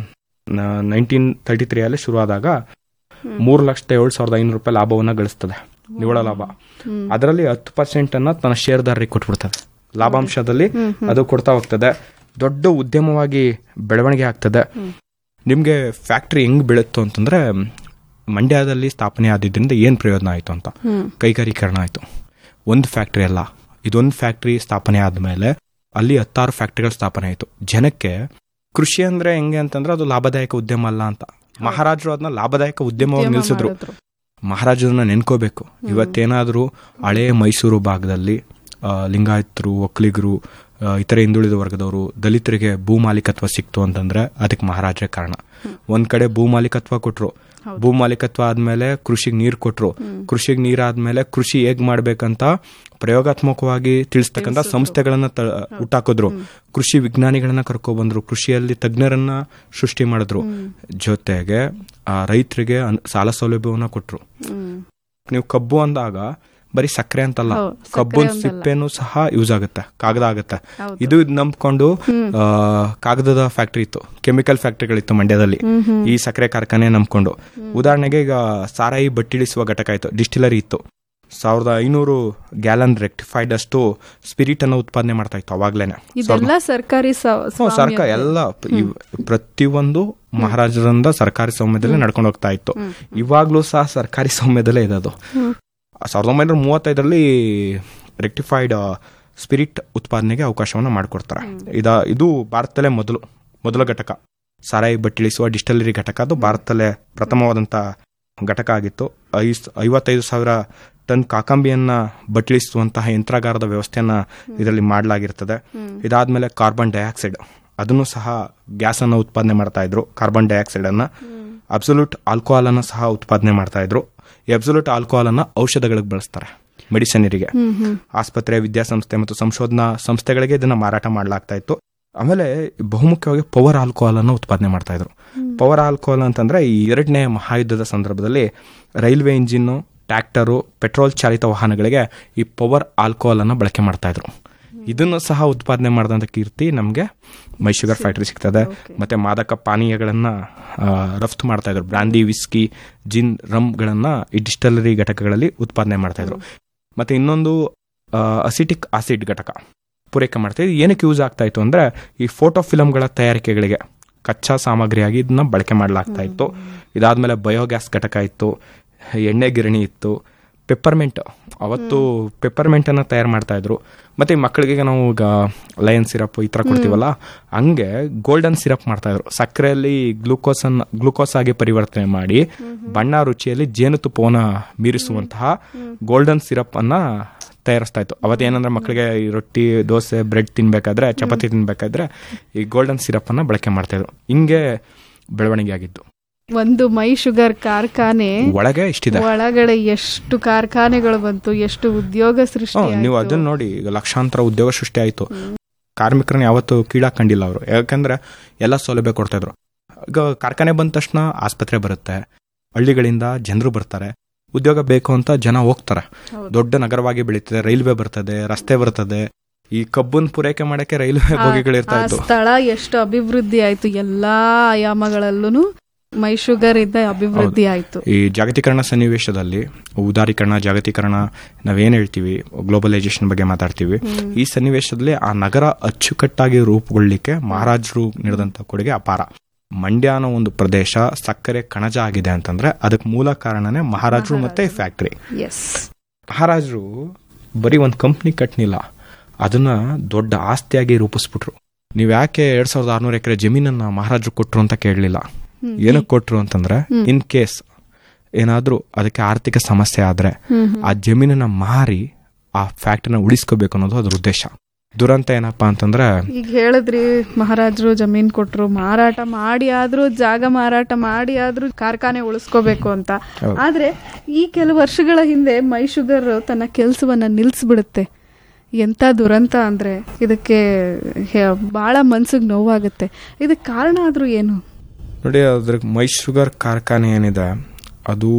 1933 ಅಲ್ಲಿ ಶುರು ಆದಾಗ 3,07,500 ರೂಪಾಯಿ ಲಾಭವನ್ನ ಗಳಿಸ್ತದೆ, ನಿವ್ವಳ ಲಾಭ. ಅದರಲ್ಲಿ 10% ಅನ್ನ ತನ್ನ ಶೇರ್ದಾರರಿಗೆ ಕೊಟ್ಬಿಡ್ತದೆ. ಲಾಭಾಂಶದಲ್ಲಿ ಅದು ಕೊಡ್ತಾ ಹೋಗ್ತದೆ. ದೊಡ್ಡ ಉದ್ಯಮವಾಗಿ ಬೆಳವಣಿಗೆ ಆಗ್ತದೆ. ನಿಮ್ಗೆ ಫ್ಯಾಕ್ಟ್ರಿ ಹೆಂಗ್ ಬೆಳೀತು ಅಂತಂದ್ರೆ, ಮಂಡ್ಯದಲ್ಲಿ ಸ್ಥಾಪನೆ ಆದಿದ್ರಿಂದ ಏನ್ ಪ್ರಯೋಜನ ಆಯ್ತು ಅಂತ, ಕೈಗಾರೀಕರಣ ಆಯ್ತು. ಒಂದು ಫ್ಯಾಕ್ಟ್ರಿ ಅಲ್ಲ, ಇದೊಂದು ಫ್ಯಾಕ್ಟ್ರಿ ಸ್ಥಾಪನೆ ಆದ್ಮೇಲೆ ಅಲ್ಲಿ 16 ಫ್ಯಾಕ್ಟ್ರಿಗಳು ಸ್ಥಾಪನೆ ಆಯ್ತು. ಜನಕ್ಕೆ ಕೃಷಿ ಅಂದ್ರೆ ಹೆಂಗೆ ಅಂತಂದ್ರೆ ಅದು ಲಾಭದಾಯಕ ಉದ್ಯಮ ಅಲ್ಲ ಅಂತ ಮಹಾರಾಜರು ಅದನ್ನ ಲಾಭದಾಯಕ ಉದ್ಯಮವಾಗಿ ನಿಲ್ಸಿದ್ರು. ಮಹಾರಾಜರನ್ನ ನೆನ್ಕೋಬೇಕು. ಇವತ್ತೇನಾದ್ರೂ ಹಳೆ ಮೈಸೂರು ಭಾಗದಲ್ಲಿ ಲಿಂಗಾಯತರು, ಒಕ್ಕಲಿಗರು, ಇತರೆ ಹಿಂದುಳಿದ ವರ್ಗದವರು, ದಲಿತರಿಗೆ ಭೂ ಮಾಲೀಕತ್ವ ಸಿಕ್ತು ಅಂತಂದ್ರೆ ಅದಕ್ಕೆ ಮಹಾರಾಜರೇ ಕಾರಣ. ಒಂದ್ ಕಡೆ ಭೂ ಮಾಲೀಕತ್ವ ಕೊಟ್ರು, ಭೂ ಮಾಲೀಕತ್ವ ಆದ್ಮೇಲೆ ಕೃಷಿಗೆ ನೀರು ಕೊಟ್ರು, ಕೃಷಿಗೆ ನೀರಾದ್ಮೇಲೆ ಕೃಷಿ ಹೇಗ್ ಮಾಡ್ಬೇಕಂತ ಪ್ರಯೋಗಾತ್ಮಕವಾಗಿ ತಿಳಿಸ್ತಕ್ಕಂಥ ಸಂಸ್ಥೆಗಳನ್ನ ಹುಟ್ಟಾಕಿದ್ರು. ಕೃಷಿ ವಿಜ್ಞಾನಿಗಳನ್ನ ಕರ್ಕೊಬಂದ್ರು, ಕೃಷಿಯಲ್ಲಿ ತಜ್ಞರನ್ನ ಸೃಷ್ಟಿ ಮಾಡಿದ್ರು. ಜೊತೆಗೆ ರೈತರಿಗೆ ಸಾಲ ಸೌಲಭ್ಯವನ್ನ ಕೊಟ್ರು. ನೀವು ಕಬ್ಬು ಅಂದಾಗ ಬರೀ ಸಕ್ಕರೆ ಅಂತಲ್ಲ, ಕಬ್ಬಿನ ಸಿಪ್ಪೆನೂ ಸಹ ಯೂಸ್ ಆಗುತ್ತೆ, ಕಾಗದ ಆಗುತ್ತೆ. ಇದು ನಂಬ್ಕೊಂಡು ಕಾಗದದ ಫ್ಯಾಕ್ಟ್ರಿ ಇತ್ತು, ಕೆಮಿಕಲ್ ಫ್ಯಾಕ್ಟ್ರಿಗಳಿತ್ತು ಮಂಡ್ಯದಲ್ಲಿ, ಈ ಸಕ್ಕರೆ ಕಾರ್ಖಾನೆ ನಂಬ್ಕೊಂಡು. ಉದಾಹರಣೆಗೆ ಈಗ ಸಾರಾಯಿ ಬಟ್ಟಿಳಿಸುವ ಘಟಕ ಇತ್ತು, ಡಿಸ್ಟಿಲರಿ ಇತ್ತು. 1500 ಗ್ಯಾಲನ್ ರೆಕ್ಟಿಫೈಡ್ ಅಷ್ಟು ಸ್ಪಿರಿಟ್ ಅನ್ನು ಉತ್ಪಾದನೆ ಮಾಡ್ತಾ ಇತ್ತು ಅವಾಗ್ಲೇನೆ. ಇದೆಲ್ಲ ಸರ್ಕಾರಿ ಸರ್ಕಾರ ಎಲ್ಲ ಪ್ರತಿಯೊಂದು ಮಹಾರಾಜರಿಂದ ಸರ್ಕಾರಿ ಸ್ವಾಮ್ಯದಲ್ಲೇ ನಡ್ಕೊಂಡು ಹೋಗ್ತಾ ಇತ್ತು. ಇವಾಗ್ಲೂ ಸಹ ಸರ್ಕಾರಿ ಸ್ವಾಮ್ಯದಲ್ಲೇ ಇದೆ ಅದು. 1935 ರೆಕ್ಟಿಫೈಡ್ ಸ್ಪಿರಿಟ್ ಉತ್ಪಾದನೆಗೆ ಅವಕಾಶವನ್ನು ಮಾಡಿಕೊಡ್ತಾರೆ. ಇದು ಭಾರತದಲ್ಲೇ ಮೊದಲ ಘಟಕ. ಸಾರಾಯಿ ಬಟ್ಟಿಳಿಸುವ ಡಿಸ್ಟಲರಿ ಘಟಕ ಅದು ಭಾರತದಲ್ಲೇ ಪ್ರಥಮವಾದಂತ ಘಟಕ ಆಗಿತ್ತು. 55,000 ಟನ್ ಕಾಕಂಬಿಯನ್ನ ಬಟ್ಲಿಸುವಂತಹ ಯಂತ್ರಾಗಾರದ ವ್ಯವಸ್ಥೆಯನ್ನ ಇದರಲ್ಲಿ ಮಾಡಲಾಗಿರ್ತದೆ. ಇದಾದ್ಮೇಲೆ ಕಾರ್ಬನ್ ಡೈಆಕ್ಸೈಡ್ ಅದನ್ನು ಸಹ ಗ್ಯಾಸ್ ಅನ್ನ ಉತ್ಪಾದನೆ ಮಾಡ್ತಾ ಇದ್ರು. ಕಾರ್ಬನ್ ಡೈಆಕ್ಸೈಡ್ ಅನ್ನ, ಅಬ್ಸಲ್ಯೂಟ್ ಆಲ್ಕೋಹಾಲ್ ಅನ್ನ ಸಹ ಉತ್ಪಾದನೆ ಮಾಡ್ತಾ ಇದ್ರು. ಈ ಅಬ್ಸಲ್ಯೂಟ್ ಆಲ್ಕೋಹಾಲ್ ಅನ್ನ ಔಷಧಗಳಿಗೆ ಬಳಸ್ತಾರೆ, ಮೆಡಿಸಿನರಿಗೆ. ಆಸ್ಪತ್ರೆ, ವಿದ್ಯಾಸಂಸ್ಥೆ ಮತ್ತು ಸಂಶೋಧನಾ ಸಂಸ್ಥೆಗಳಿಗೆ ಇದನ್ನ ಮಾರಾಟ ಮಾಡಲಾಗ್ತಾ ಇತ್ತು. ಆಮೇಲೆ ಬಹುಮುಖ್ಯವಾಗಿ ಪವರ್ ಆಲ್ಕೋಹಾಲ್ ಅನ್ನು ಉತ್ಪಾದನೆ ಮಾಡ್ತಾ ಇದ್ರು. ಪವರ್ ಆಲ್ಕೋಹಾಲ್ ಅಂತಂದ್ರೆ ಈ 2ನೇ ಮಹಾಯುದ್ಧದ ಸಂದರ್ಭದಲ್ಲಿ ರೈಲ್ವೆ ಇಂಜಿನ್, ಟ್ರ್ಯಾಕ್ಟರು, ಪೆಟ್ರೋಲ್ ಚಾಲಿತ ವಾಹನಗಳಿಗೆ ಈ ಪವರ್ ಆಲ್ಕೋಹಾಲ್ ಅನ್ನು ಬಳಕೆ ಮಾಡ್ತಾ ಇದ್ರು. ಇದನ್ನು ಸಹ ಉತ್ಪಾದನೆ ಮಾಡಿದಂತ ಕೀರ್ತಿ ನಮಗೆ ಮೈ ಶುಗರ್ ಫ್ಯಾಕ್ಟರಿ ಸಿಗ್ತದೆ. ಮತ್ತೆ ಮಾದಕ ಪಾನೀಯಗಳನ್ನ ರಫ್ತು ಮಾಡ್ತಾ ಇದ್ರು. ಬ್ರಾಂಡಿ, ವಿಸ್ಕಿ, ಜಿನ್, ರಮ್ಗಳನ್ನ ಈ ಡಿಸ್ಟಲರಿ ಘಟಕಗಳಲ್ಲಿ ಉತ್ಪಾದನೆ ಮಾಡ್ತಾ ಇದ್ರು. ಮತ್ತೆ ಇನ್ನೊಂದು ಅಸಿಟಿಕ್ ಆಸಿಡ್ ಘಟಕ ಪೂರೈಕೆ ಮಾಡ್ತಾ ಇದ್ರು. ಏನಕ್ಕೆ ಯೂಸ್ ಆಗ್ತಾ ಇತ್ತು ಅಂದ್ರೆ ಈ ಫೋಟೋ ಫಿಲಂಗಳ ತಯಾರಿಕೆಗಳಿಗೆ ಕಚ್ಚಾ ಸಾಮಗ್ರಿಯಾಗಿ ಇದನ್ನ ಬಳಕೆ ಮಾಡಲಾಗ್ತಾ ಇತ್ತು. ಇದಾದ್ಮೇಲೆ ಬಯೋಗ್ಯಾಸ್ ಘಟಕ ಇತ್ತು, ಎಣ್ಣೆ ಗಿರಣಿ ಇತ್ತು, ಪೆಪ್ಪರ್ಮೆಂಟ್, ಅವತ್ತು ಪೆಪ್ಪರ್ಮೆಂಟ್ ಅನ್ನ ತಯಾರು ಮಾಡ್ತಾ ಇದ್ರು. ಮತ್ತೆ ಮಕ್ಕಳಿಗೆ ನಾವು ಈಗ ಲಯನ್ ಸಿರಪ್ ಈ ತರ ಕೊಡ್ತೀವಲ್ಲ, ಹಂಗೆ ಗೋಲ್ಡನ್ ಸಿರಪ್ ಮಾಡ್ತಾ ಇದ್ರು. ಸಕ್ಕರೆಯಲ್ಲಿ ಗ್ಲೂಕೋಸ್ ಆಗಿ ಪರಿವರ್ತನೆ ಮಾಡಿ ಬಣ್ಣ ರುಚಿಯಲ್ಲಿ ಜೇನುತುಪ್ಪವನ್ನ ಮೀರಿಸುವಂತಹ ಗೋಲ್ಡನ್ ಸಿರಪ್ ಅನ್ನ ತಯಾರಿಸ್ತಾ ಇತ್ತು. ಅವತ್ತೇನಂದ್ರೆ ಮಕ್ಕಳಿಗೆ ಈ ರೊಟ್ಟಿ, ದೋಸೆ, ಬ್ರೆಡ್ ತಿನ್ಬೇಕಾದ್ರೆ, ಚಪಾತಿ ತಿನ್ಬೇಕಾದ್ರೆ ಈ ಗೋಲ್ಡನ್ ಸಿರಪ್ ಅನ್ನ ಬಳಕೆ ಮಾಡ್ತಾ ಇದ್ರು. ಹಿಂಗೆ ಬೆಳವಣಿಗೆ ಆಗಿದ್ದು. ಒಂದು ಮೈ ಶುಗರ್ ಕಾರ್ಖಾನೆ ಒಳಗೆ ಇಷ್ಟಿದೆ, ಒಳಗಡೆ ಎಷ್ಟು ಕಾರ್ಖಾನೆಗಳು ಬಂತು, ಎಷ್ಟು ಉದ್ಯೋಗ ಸೃಷ್ಟಿ. ನೀವು ಅದನ್ನ ನೋಡಿ, ಈಗ ಲಕ್ಷಾಂತರ ಉದ್ಯೋಗ ಸೃಷ್ಟಿ ಆಯ್ತು. ಕಾರ್ಮಿಕರನ್ನ ಯಾವತ್ತು ಕೀಳಾಕೊಂಡಿಲ್ಲ ಅವರು, ಯಾಕಂದ್ರೆ ಎಲ್ಲ ಸೌಲಭ್ಯ ಕೊಡ್ತಾ ಇದ್ರು. ಈಗ ಕಾರ್ಖಾನೆ ಬಂದ ತಕ್ಷಣ ಆಸ್ಪತ್ರೆ ಬರುತ್ತೆ, ಹಳ್ಳಿಗಳಿಂದ ಜನರು ಬರ್ತಾರೆ, ಉದ್ಯೋಗ ಬೇಕು ಅಂತ ಜನ ಹೋಗ್ತಾರೆ. ದೊಡ್ಡ ನಗರವಾಗಿ ಬೆಳೀತದೆ, ರೈಲ್ವೆ ಬರ್ತದೆ, ರಸ್ತೆ ಬರ್ತದೆ. ಈ ಕಬ್ಬನ್ ಪೂರೈಕೆ ಮಾಡಕ್ಕೆ ರೈಲ್ವೆ ಬೋಗಿಗಳಿರ್ತಾ ಇತ್ತು. ಸ್ಥಳ ಎಷ್ಟು ಅಭಿವೃದ್ಧಿ ಆಯ್ತು, ಎಲ್ಲಾ ಆಯಾಮಗಳಲ್ಲೂ ಮೈ ಶುಗರ್ ಇದ್ದ ಅಭಿವೃದ್ಧಿ ಆಯ್ತು. ಈ ಜಾಗತೀಕರಣ ಸನ್ನಿವೇಶದಲ್ಲಿ, ಉದಾರೀಕರಣ, ಜಾಗತೀಕರಣ ನಾವೇನ್ ಹೇಳ್ತೀವಿ, ಗ್ಲೋಬಲೈಸೇಷನ್ ಬಗ್ಗೆ ಮಾತಾಡ್ತೀವಿ. ಈ ಸನ್ನಿವೇಶದಲ್ಲಿ ಆ ನಗರ ಅಚ್ಚುಕಟ್ಟಾಗಿ ರೂಪುಗೊಳ್ಳಿಕ್ಕೆ ಮಹಾರಾಜರು ನೀಡಿದಂತ ಕೊಡುಗೆ ಅಪಾರ. ಮಂಡ್ಯ ಅನ್ನೋ ಒಂದು ಪ್ರದೇಶ ಸಕ್ಕರೆ ಕಣಜ ಆಗಿದೆ ಅಂತಂದ್ರೆ ಅದಕ್ಕೆ ಮೂಲ ಕಾರಣನೇ ಮಹಾರಾಜರು ಮತ್ತೆ ಫ್ಯಾಕ್ಟರಿ. ಮಹಾರಾಜರು ಬರೀ ಒಂದು ಕಂಪ್ನಿ ಕಟ್ನಿಲ್ಲ, ಅದನ್ನ ದೊಡ್ಡ ಆಸ್ತಿಯಾಗಿ ರೂಪಿಸ್ಬಿಟ್ರು. ನೀವ್ ಯಾಕೆ 2600 ಎಕರೆ ಜಮೀನನ್ನ ಮಹಾರಾಜರು ಕೊಟ್ರು ಅಂತ ಕೇಳಲಿಲ್ಲ. ಏನಕ್ಕೆ ಕೊಟ್ರು ಅಂತಂದ್ರೆ, ಇನ್ ಕೇಸ್ ಏನಾದ್ರೂ ಅದಕ್ಕೆ ಆರ್ಥಿಕ ಸಮಸ್ಯೆ ಆದ್ರೆ ಆ ಜಮೀನನ್ನ ಮಾರಿ ಆ ಫ್ಯಾಕ್ಟರಿನ ಉಳಿಸ್ಕೋಬೇಕು ಅನ್ನೋದು ಅದ್ರ ಉದ್ದೇಶ. ದುರಂತ ಏನಪ್ಪಾ ಅಂತಂದ್ರೆ, ಈಗ ಹೇಳಿದ್ರಿ ಮಹಾರಾಜರು ಜಮೀನ್ ಕೊಟ್ರು, ಮಾರಾಟ ಮಾಡಿ ಆದ್ರೂ, ಜಾಗ ಮಾರಾಟ ಮಾಡಿ ಆದ್ರೂ ಕಾರ್ಖಾನೆ ಉಳಿಸ್ಕೋಬೇಕು ಅಂತ. ಆದ್ರೆ ಈ ಕೆಲವು ವರ್ಷಗಳ ಹಿಂದೆ ಮೈ ಶುಗರ್ ತನ್ನ ಕೆಲಸವನ್ನ ನಿಲ್ಸ್ಬಿಡುತ್ತೆ. ಎಂತ ದುರಂತ ಅಂದ್ರೆ ಇದಕ್ಕೆ ಬಹಳ ಮನ್ಸಿಗೆ ನೋವಾಗುತ್ತೆ. ಇದಕ್ಕೆ ಕಾರಣ ಆದ್ರೂ ಏನು ನೋಡಿ, ಅದ್ರ ಮೈ ಶುಗರ್ ಕಾರ್ಖಾನೆ ಏನಿದೆ ಅದು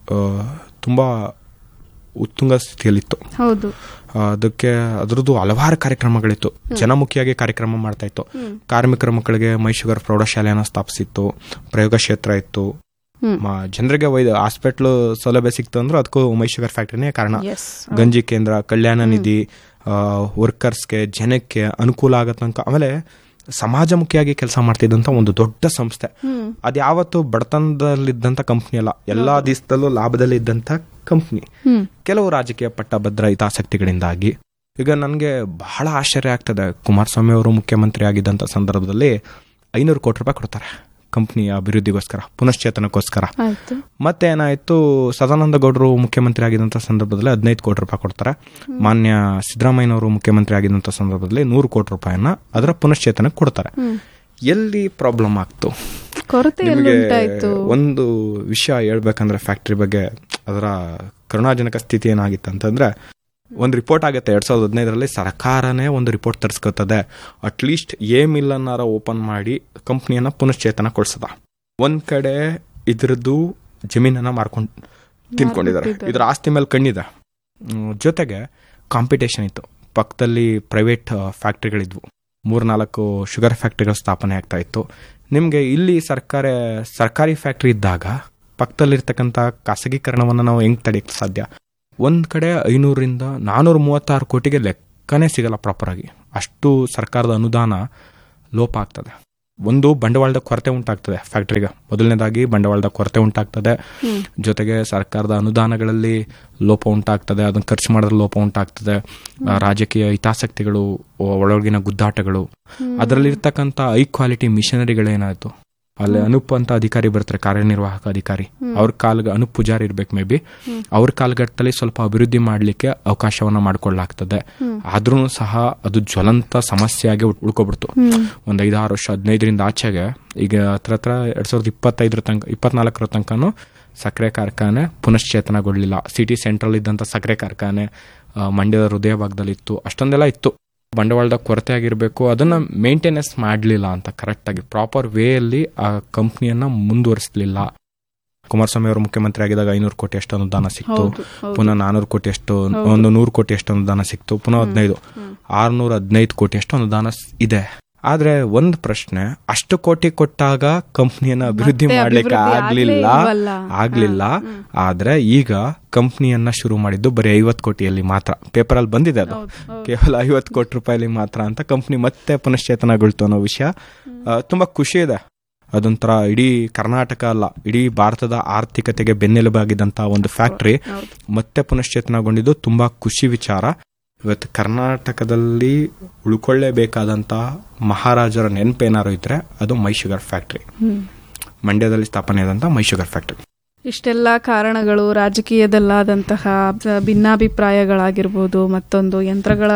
ತುಂಬಾ ಉತ್ತುಂಗ ಸ್ಥಿತಿಯಲ್ಲಿತ್ತು. ಹೌದು. ಅದಕ್ಕೆ ಅದರದ್ದು ಹಲವಾರು ಕಾರ್ಯಕ್ರಮಗಳಿತ್ತು. ಜನಮುಖಿಯಾಗಿ ಕಾರ್ಯಕ್ರಮ ಮಾಡ್ತಾ ಇತ್ತು. ಕಾರ್ಮಿಕರ ಮಕ್ಕಳಿಗೆ ಮೈ ಶುಗರ್ ಪ್ರೌಢಶಾಲೆಯನ್ನು ಸ್ಥಾಪಿಸಿತ್ತು, ಪ್ರಯೋಗ ಕ್ಷೇತ್ರ ಇತ್ತು, ಜನರಿಗೆ ಹಾಸ್ಪಿಟ್ಲ್ ಸೌಲಭ್ಯ ಸಿಕ್ತು ಅಂದ್ರೆ ಅದಕ್ಕೂ ಮೈ ಶುಗರ್ ಫ್ಯಾಕ್ಟರಿನೇ ಕಾರಣ. ಗಂಜಿ ಕೇಂದ್ರ, ಕಲ್ಯಾಣ ನಿಧಿ, ವರ್ಕರ್ಸ್ಗೆ, ಜನಕ್ಕೆ ಅನುಕೂಲ ಆಗತ್ತಂಕ. ಆಮೇಲೆ ಸಮಾಜಮುಖಿಯಾಗಿ ಕೆಲಸ ಮಾಡ್ತಿದ್ದಂತ ಒಂದು ದೊಡ್ಡ ಸಂಸ್ಥೆ. ಅದು ಯಾವತ್ತು ಬಡತನದಲ್ಲಿದ್ದಂತ ಕಂಪ್ನಿ ಅಲ್ಲ, ಎಲ್ಲಾ ದಿವಸದಲ್ಲೂ ಲಾಭದಲ್ಲಿ ಇದ್ದಂತ ಕಂಪ್ನಿ. ಕೆಲವು ರಾಜಕೀಯ ಪಟ್ಟಭದ್ರ ಹಿತಾಸಕ್ತಿಗಳಿಂದಾಗಿ ಈಗ ನನಗೆ ಬಹಳ ಆಶ್ಚರ್ಯ ಆಗ್ತದೆ. ಕುಮಾರಸ್ವಾಮಿ ಅವರು ಮುಖ್ಯಮಂತ್ರಿ ಆಗಿದ್ದಂತ ಸಂದರ್ಭದಲ್ಲಿ 500 ಕೋಟಿ ರೂಪಾಯಿ ಕೊಡ್ತಾರೆ ಕಂಪ್ನಿಯ ಅಭಿವೃದ್ಧಿಗೋಸ್ಕರ, ಪುನಶ್ಚೇತನಕ್ಕೋಸ್ಕರ. ಮತ್ತೆ ಏನಾಯ್ತು, ಸದಾನಂದ ಗೌಡರು ಮುಖ್ಯಮಂತ್ರಿ ಆಗಿದ್ದಂತ ಸಂದರ್ಭದಲ್ಲಿ 15 ಕೋಟಿ ರೂಪಾಯಿ ಕೊಡ್ತಾರೆ. ಮಾನ್ಯ ಸಿದ್ದರಾಮಯ್ಯನವರು ಮುಖ್ಯಮಂತ್ರಿ ಆಗಿದ್ದಂತ ಸಂದರ್ಭದಲ್ಲಿ 100 ಕೋಟಿ ರೂಪಾಯಿನ ಅದರ ಪುನಶ್ಚೇತನಕ್ಕೆ ಕೊಡ್ತಾರೆ. ಎಲ್ಲಿ ಪ್ರಾಬ್ಲಮ್ ಆಗ್ತು? ಒಂದು ವಿಷಯ ಹೇಳ್ಬೇಕಂದ್ರೆ ಫ್ಯಾಕ್ಟರಿ ಬಗ್ಗೆ, ಅದರ ಕರುಣಾಜನಕ ಸ್ಥಿತಿ ಏನಾಗಿತ್ತು ಅಂತಂದ್ರೆ, ಒಂದು ರಿಪೋರ್ಟ್ ಆಗುತ್ತೆ 2015ರಲ್ಲಿ, ಸರ್ಕಾರನೇ ಒಂದು ರಿಪೋರ್ಟ್ ತರಿಸ್ಕೊತದೆ, ಅಟ್ಲೀಸ್ಟ್ ಮಿಲ್ ಅನ್ನಾರ ಓಪನ್ ಮಾಡಿ ಕಂಪ್ನಿಯನ್ನ ಪುನಶ್ಚೇತನಗೊಳಿಸದ. ಒಂದ್ ಕಡೆ ಇದ್ರದ್ದು ಜಮೀನನ್ನ ಮಾರ್ಕೊಂಡು ತಿನ್ಕೊಂಡಿದ್ದಾರೆ, ಇದ್ರ ಆಸ್ತಿ ಮೇಲೆ ಕಣ್ಣಿದೆ. ಜೊತೆಗೆ ಕಾಂಪಿಟೇಷನ್ ಇತ್ತು, ಪಕ್ಕದಲ್ಲಿ ಪ್ರೈವೇಟ್ ಫ್ಯಾಕ್ಟ್ರಿಗಳಿದ್ವು, 3-4 ಶುಗರ್ ಫ್ಯಾಕ್ಟ್ರಿಗಳ ಸ್ಥಾಪನೆ ಆಗ್ತಾ ಇತ್ತು. ನಿಮ್ಗೆ ಇಲ್ಲಿ ಸರ್ಕಾರಿ ಫ್ಯಾಕ್ಟ್ರಿ ಇದ್ದಾಗ ಪಕ್ಕದಲ್ಲಿರ್ತಕ್ಕಂಥ ಖಾಸಗೀಕರಣವನ್ನು ನಾವು ಹೆಂಗ್ ತಡೆಯಕ್ಕೆ ಸಾಧ್ಯ? ಒಂದ್ ಕಡೆ 500ರಿಂದ 436 ಕೋಟಿಗೆ ಲೆಕ್ಕನೇ ಸಿಗಲ್ಲ ಪ್ರಾಪರ್ ಆಗಿ. ಅಷ್ಟು ಸರ್ಕಾರದ ಅನುದಾನ ಲೋಪ ಆಗ್ತದೆ. ಒಂದು, ಬಂಡವಾಳದ ಕೊರತೆ ಉಂಟಾಗ್ತದೆ ಫ್ಯಾಕ್ಟರಿಗೆ. ಮೊದಲನೇದಾಗಿ ಬಂಡವಾಳದ ಕೊರತೆ ಉಂಟಾಗ್ತದೆ, ಜೊತೆಗೆ ಸರ್ಕಾರದ ಅನುದಾನಗಳಲ್ಲಿ ಲೋಪ ಉಂಟಾಗ್ತದೆ, ಅದನ್ನು ಖರ್ಚು ಮಾಡೋದ್ರ ಲೋಪ ಉಂಟಾಗ್ತದೆ, ರಾಜಕೀಯ ಹಿತಾಸಕ್ತಿಗಳು, ಒಳಗಿನ ಗುದ್ದಾಟಗಳು, ಅದರಲ್ಲಿರ್ತಕ್ಕಂಥ ಹೈ ಕ್ವಾಲಿಟಿ ಮಿಷನರಿಗಳೇನಾಯ್ತು, ಅಲ್ಲಿ ಅನೂಪ್ ಅಂತ ಅಧಿಕಾರಿ ಬರ್ತಾರೆ, ಕಾರ್ಯನಿರ್ವಾಹಕ ಅಧಿಕಾರಿ, ಅವ್ರ ಕಾಲ್ಗೆ ಅನೂಪ್ ಪೂಜಾರಿ ಇರ್ಬೇಕು ಮೇ ಬಿ, ಅವ್ರ ಕಾಲ್ಗಟ್ಟಲ್ಲಿ ಸ್ವಲ್ಪ ಅಭಿವೃದ್ಧಿ ಮಾಡ್ಲಿಕ್ಕೆ ಅವಕಾಶವನ್ನ ಮಾಡ್ಕೊಳ್ಳಾಗ್ತದೆ. ಆದ್ರೂ ಸಹ ಅದು ಜ್ವಲಂತ ಸಮಸ್ಯೆಯಾಗಿ ಉಳ್ಕೊಬಿಡ್ತು. ಒಂದ್ 5-6 ವರ್ಷ, 15ರಿಂದ ಆಚೆಗೆ, ಈಗ ಹತ್ರ 2024 ತನಕನೂ ಸಕ್ಕರೆ ಕಾರ್ಖಾನೆ ಪುನಶ್ಚೇತನಗೊಳ್ಳಿಲ್ಲ. ಸಿಟಿ ಸೆಂಟ್ರಲ್ ಇದ್ದಂತ ಸಕ್ಕರೆ ಕಾರ್ಖಾನೆ ಮಂಡ್ಯದ ಹೃದಯ ಭಾಗದಲ್ಲಿತ್ತು, ಅಷ್ಟೊಂದೆಲ್ಲ ಇತ್ತು. ಬಂಡವಾಳದ ಕೊರತೆ ಆಗಿರಬೇಕು, ಅದನ್ನ ಮೇಂಟೆನೆನ್ಸ್ ಮಾಡಲಿಲ್ಲ ಅಂತ ಕರೆಕ್ಟ್ ಆಗಿ ಪ್ರಾಪರ್ ವೇ ಅಲ್ಲಿ ಆ ಕಂಪ್ನಿಯನ್ನ ಮುಂದುವರಿಸಲಿಲ್ಲ. ಕುಮಾರಸ್ವಾಮಿ ಅವರು ಮುಖ್ಯಮಂತ್ರಿ ಆಗಿದಾಗ 500 ಕೋಟಿ ಅಷ್ಟು ಅನುದಾನ ಸಿಕ್ತು, ಪುನಃ 400 ಕೋಟಿ ಅಷ್ಟು, ಒಂದು 100 ಕೋಟಿ ಅಷ್ಟು ಅನುದಾನ ಸಿಕ್ತು, ಪುನಃ 615 ಕೋಟಿ ಅಷ್ಟು ಅನುದಾನ ಇದೆ. ಆದ್ರೆ ಒಂದ್ ಪ್ರಶ್ನೆ, ಅಷ್ಟು ಕೋಟಿ ಕೊಟ್ಟಾಗ ಕಂಪ್ನಿಯನ್ನ ಅಭಿವೃದ್ಧಿ ಮಾಡ್ಲಿಕ್ಕೆ ಆಗ್ಲಿಲ್ಲ. ಆದ್ರೆ ಈಗ ಕಂಪ್ನಿಯನ್ನ ಶುರು ಮಾಡಿದ್ದು ಬರೀ 50 ಕೋಟಿಯಲ್ಲಿ ಮಾತ್ರ. ಪೇಪರ್ ಅಲ್ಲಿ ಬಂದಿದೆ ಅದು ಕೇವಲ 50 ಕೋಟಿ ರೂಪಾಯಿಲಿ ಮಾತ್ರ ಅಂತ. ಕಂಪ್ನಿ ಮತ್ತೆ ಪುನಶ್ಚೇತನಗೊಳ್ತು ಅನ್ನೋ ವಿಷಯ ತುಂಬಾ ಖುಷಿ ಇದೆ. ಅದೊಂಥರ ಇಡೀ ಕರ್ನಾಟಕ ಅಲ್ಲ, ಇಡೀ ಭಾರತದ ಆರ್ಥಿಕತೆಗೆ ಬೆನ್ನೆಲುಬಾಗಿದ್ದಂತಹ ಒಂದು ಫ್ಯಾಕ್ಟರಿ ಮತ್ತೆ ಪುನಶ್ಚೇತನಗೊಂಡಿದ್ದು ತುಂಬಾ ಖುಷಿ ವಿಚಾರ. ಇವತ್ತು ಕರ್ನಾಟಕದಲ್ಲಿ ಉಳ್ಕೊಳ್ಳೇಬೇಕಾದಂತ ಮಹಾರಾಜರ ನೆನಪೇನಾರು ಇದ್ರೆ ಅದು ಮೈ ಶುಗರ್ ಫ್ಯಾಕ್ಟರಿ, ಮಂಡ್ಯದಲ್ಲಿ ಸ್ಥಾಪನೆ ಆದಂತಹ ಮೈ ಶುಗರ್ ಫ್ಯಾಕ್ಟರಿ. ಇಷ್ಟೆಲ್ಲ ಕಾರಣಗಳು, ರಾಜಕೀಯದಲ್ಲಾದಂತಹ ಭಿನ್ನಾಭಿಪ್ರಾಯಗಳಾಗಿರ್ಬೋದು, ಮತ್ತೊಂದು ಯಂತ್ರಗಳ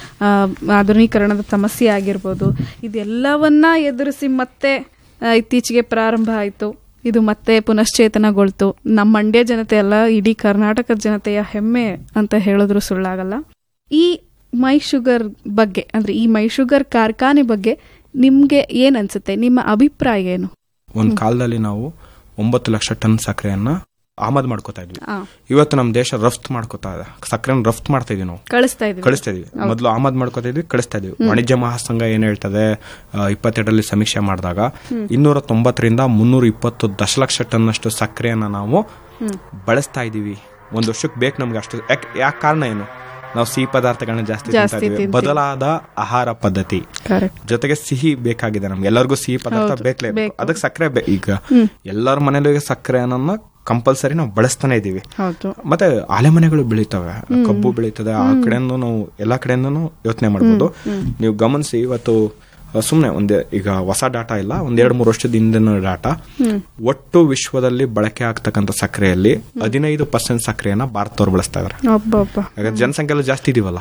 ಆಧುನೀಕರಣದ ಸಮಸ್ಯೆ ಆಗಿರ್ಬೋದು, ಇದೆಲ್ಲವನ್ನ ಎದುರಿಸಿ ಮತ್ತೆ ಇತ್ತೀಚೆಗೆ ಪ್ರಾರಂಭ ಆಯಿತು. ಇದು ಮತ್ತೆ ಪುನಶ್ಚೇತನಗೊಳ್ತು. ನಮ್ಮ ಮಂಡ್ಯ ಜನತೆ ಅಲ್ಲ, ಇಡೀ ಕರ್ನಾಟಕದ ಜನತೆಯ ಹೆಮ್ಮೆ ಅಂತ ಹೇಳಿದ್ರು ಸುಳ್ಳಾಗಲ್ಲ. ಈ ಮೈ ಶುಗರ್ ಬಗ್ಗೆ, ಅಂದ್ರೆ ಈ ಮೈ ಶುಗರ್ ಕಾರ್ಖಾನೆ ಬಗ್ಗೆ ನಿಮ್ಗೆ ಏನ್ ಅನ್ಸುತ್ತೆ? ನಿಮ್ಮ ಅಭಿಪ್ರಾಯ ಏನು? ಒಂದ್ ಕಾಲದಲ್ಲಿ ನಾವು 9 ಲಕ್ಷ ಟನ್ ಸಕ್ಕರೆಯನ್ನ ಆಮದು ಮಾಡ್ಕೋತಾ ಇದ್ವಿ. ಇವತ್ತು ನಮ್ಮ ದೇಶ ರಫ್ತು ಮಾಡ್ಕೋತಾ ಇದೆ, ಸಕ್ಕರೆನ ರಫ್ತು ಮಾಡ್ತಾ ಇದೀವಿ, ನಾವು ಕಳಿಸ್ತಾ ಇದೀವಿ. ಮೊದಲು ಆಮದು ಮಾಡ್ಕೋತಾ ಇದ್ವಿ, ಕಳಿಸ್ತಾ ಇದೀವಿ. ವಾಣಿಜ್ಯ ಮಹಾಸಂಘ ಏನ್ ಹೇಳ್ತದೆ, 22ರಲ್ಲಿ ಸಮೀಕ್ಷೆ ಮಾಡಿದಾಗ 290ರಿಂದ 320 ದಶಲಕ್ಷ ಟನ್ ಅಷ್ಟು ಸಕ್ಕರೆಯನ್ನ ನಾವು ಬಳಸ್ತಾ ಇದೀವಿ. ಒಂದ್ ವರ್ಷಕ್ಕೆ ಬೇಕು ನಮ್ಗೆ ಅಷ್ಟು. ಯಾಕೆ ಕಾರಣ ಏನು? ನಾವು ಸಿಹಿ ಪದಾರ್ಥಗಳನ್ನ ಜಾಸ್ತಿ ತಿಂತೀವಿ, ಬದಲಾದ ಆಹಾರ ಪದ್ಧತಿ, ಜೊತೆಗೆ ಸಿಹಿ ಬೇಕಾಗಿದೆ ನಮ್ಗೆ. ಎಲ್ಲರಿಗೂ ಸಿಹಿ ಪದಾರ್ಥ ಬೇಕಲೇಬೇಕು, ಅದಕ್ಕೆ ಸಕ್ಕರೆ ಈಗ ಎಲ್ಲರ ಮನೇಲಿ ಸಕ್ಕರೆ ಅನ್ನೋದನ್ನ ಕಂಪಲ್ಸರಿ ನಾವು ಬಳಸ್ತಾನೆ ಇದೀವಿ. ಮತ್ತೆ ಆಲೆ ಮನೆಗಳು ಬೆಳೀತವೆ, ಕಬ್ಬು ಬೆಳೀತದೆ, ಆ ಕಡೆಯಿಂದ ನಾವು ಎಲ್ಲಾ ಕಡೆಯಿಂದನೂ ಯೋಚನೆ ಮಾಡಬಹುದು. ನೀವು ಗಮನಿಸಿ, ಇವತ್ತು ಸುಮ್ನೆ ಈಗ ಹೊಸ ಡಾಟಾ ಇಲ್ಲ, 1-2-3 ವರ್ಷದ ಹಿಂದಿನ ಡಾಟಾ, ಒಟ್ಟು ವಿಶ್ವದಲ್ಲಿ ಬಳಕೆ ಆಗ್ತಕ್ಕಂಥ ಸಕ್ಕರೆಯಲ್ಲಿ 15% ಸಕ್ಕರೆಯನ್ನ ಭಾರತದವ್ರು ಬಳಸ್ತಾ ಇದಾರೆ. ಯಾಕಂದ್ರೆ ಜನಸಂಖ್ಯೆ ಎಲ್ಲ ಜಾಸ್ತಿ ಇದೀವಲ್ಲ,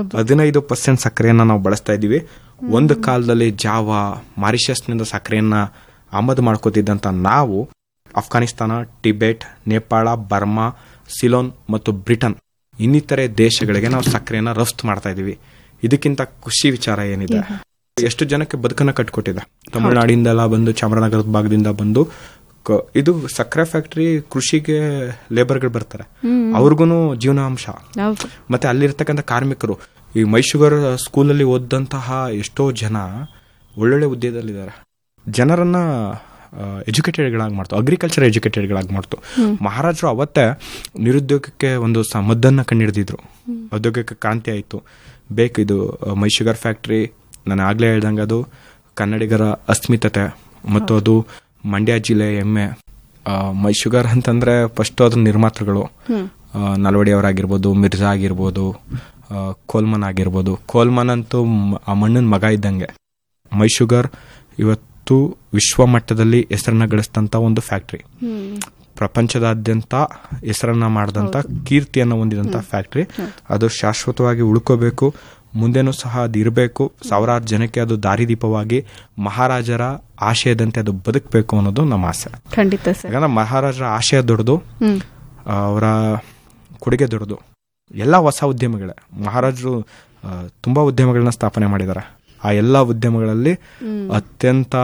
15% ಸಕ್ಕರೆಯನ್ನ ನಾವು ಬಳಸ್ತಾ ಇದೀವಿ. ಒಂದು ಕಾಲದಲ್ಲಿ ಜಾವಾ, ಮಾರಿಷಸ್ನಿಂದ ಸಕ್ಕರೆಯನ್ನ ಆಮದು ಮಾಡ್ಕೋತಿದ್ದಂತ ನಾವು ಅಫ್ಘಾನಿಸ್ತಾನ, ಟಿಬೆಟ್, ನೇಪಾಳ, ಬರ್ಮಾ, ಸಿಲೋನ್ ಮತ್ತು ಬ್ರಿಟನ್ ಇನ್ನಿತರೆ ದೇಶಗಳಿಗೆ ನಾವು ಸಕ್ಕರೆಯನ್ನ ರಫ್ತು ಮಾಡ್ತಾ ಇದೀವಿ. ಇದಕ್ಕಿಂತ ಖುಷಿ ವಿಚಾರ ಏನಿದೆ? ಎಷ್ಟು ಜನಕ್ಕೆ ಬದುಕನ್ನ ಕಟ್ಕೊಟ್ಟಿದೆ. ತಮಿಳುನಾಡಿಂದೆಲ್ಲ ಬಂದು, ಚಾಮರಾಜನಗರದ ಭಾಗದಿಂದ ಬಂದು, ಇದು ಸಕ್ಕರೆ ಫ್ಯಾಕ್ಟರಿ ಕೃಷಿಗೆ ಲೇಬರ್ಗಳು ಬರ್ತಾರೆ, ಅವ್ರಿಗೂ ಜೀವನಾಂಶ. ಮತ್ತೆ ಅಲ್ಲಿರ್ತಕ್ಕಂಥ ಕಾರ್ಮಿಕರು, ಈ ಮೈ ಶುಗರ್ ಸ್ಕೂಲಲ್ಲಿ ಓದಂತಹ ಎಷ್ಟೋ ಜನ ಒಳ್ಳೊಳ್ಳೆ ಹುದ್ದೆದಲ್ಲಿದ್ದಾರೆ. ಜನರನ್ನ ಎಜುಕೇಟೆಡ್ಗಳಾಗಿ ಮಾಡ್ತು, ಅಗ್ರಿಕಲ್ಚರ್ ಎಜುಕೇಟೆಡ್ಗಳಾಗಿ ಮಾಡ್ತು. ಮಹಾರಾಜರು ಅವತ್ತೇ ನಿರುದ್ಯೋಗಕ್ಕೆ ಒಂದು ಮದ್ದನ್ನ ಕಂಡಿಡಿದಿದ್ರು, ಉದ್ಯೋಗಕ್ಕೆ ಕ್ರಾಂತಿ ಆಯಿತು. ಬೇಕು ಇದು ಮೈ ಶುಗರ್ ಫ್ಯಾಕ್ಟರಿ, ನಾನು ಆಗ್ಲೇ ಹೇಳ್ದಂಗೆ ಅದು ಕನ್ನಡಿಗರ ಅಸ್ಮಿತತೆ ಮತ್ತು ಅದು ಮಂಡ್ಯ ಜಿಲ್ಲೆ ಹೆಮ್ಮೆ. ಮೈ ಶುಗರ್ ಅಂತಂದ್ರೆ ಫಸ್ಟ್ ಅದ್ರ ನಿರ್ಮಾತೃಗಳು ನಲ್ವಡಿ ಅವರಾಗಿರ್ಬೋದು, ಮಿರ್ಜಾ ಆಗಿರ್ಬೋದು, ಕೋಲ್ಮನ್ ಆಗಿರ್ಬೋದು. ಕೋಲ್ಮನ್ ಅಂತೂ ಆ ಮಣ್ಣಿನ ಮಗ ಇದ್ದಂಗೆ. ಮೈ ಶುಗರ್ ಇವತ್ತು ವಿಶ್ವ ಮಟ್ಟದಲ್ಲಿ ಹೆಸರನ್ನ ಗಳಿಸಿದಂತ ಒಂದು ಫ್ಯಾಕ್ಟರಿ, ಪ್ರಪಂಚದಾದ್ಯಂತ ಹೆಸರನ್ನ ಮಾಡಿದಂತ ಕೀರ್ತಿಯನ್ನು ಹೊಂದಿದಂತ ಫ್ಯಾಕ್ಟರಿ. ಅದು ಶಾಶ್ವತವಾಗಿ ಉಳ್ಕೋಬೇಕು, ಮುಂದೆನೂ ಸಹ ಅದು ಇರಬೇಕು. ಸಾವಿರಾರು ಜನಕ್ಕೆ ಅದು ದಾರಿದೀಪವಾಗಿ ಮಹಾರಾಜರ ಆಶಯದಂತೆ ಅದು ಬದುಕಬೇಕು ಅನ್ನೋದು ನಮ್ಮ ಆಸೆ. ಖಂಡಿತ ಸರ್. ಯಾಕಂದ್ರೆ ಮಹಾರಾಜರ ಆಶಯ ದೊಡ್ಡದು, ಅವರ ಕೊಡುಗೆ ದೊಡ್ಡದು. ಎಲ್ಲ ಹೊಸ ಉದ್ಯಮಗಳೇ. ಮಹಾರಾಜರು ತುಂಬಾ ಉದ್ಯಮಗಳನ್ನ ಸ್ಥಾಪನೆ ಮಾಡಿದ್ದಾರೆ. ಆ ಎಲ್ಲ ಉದ್ಯಮಗಳಲ್ಲಿ ಅತ್ಯಂತ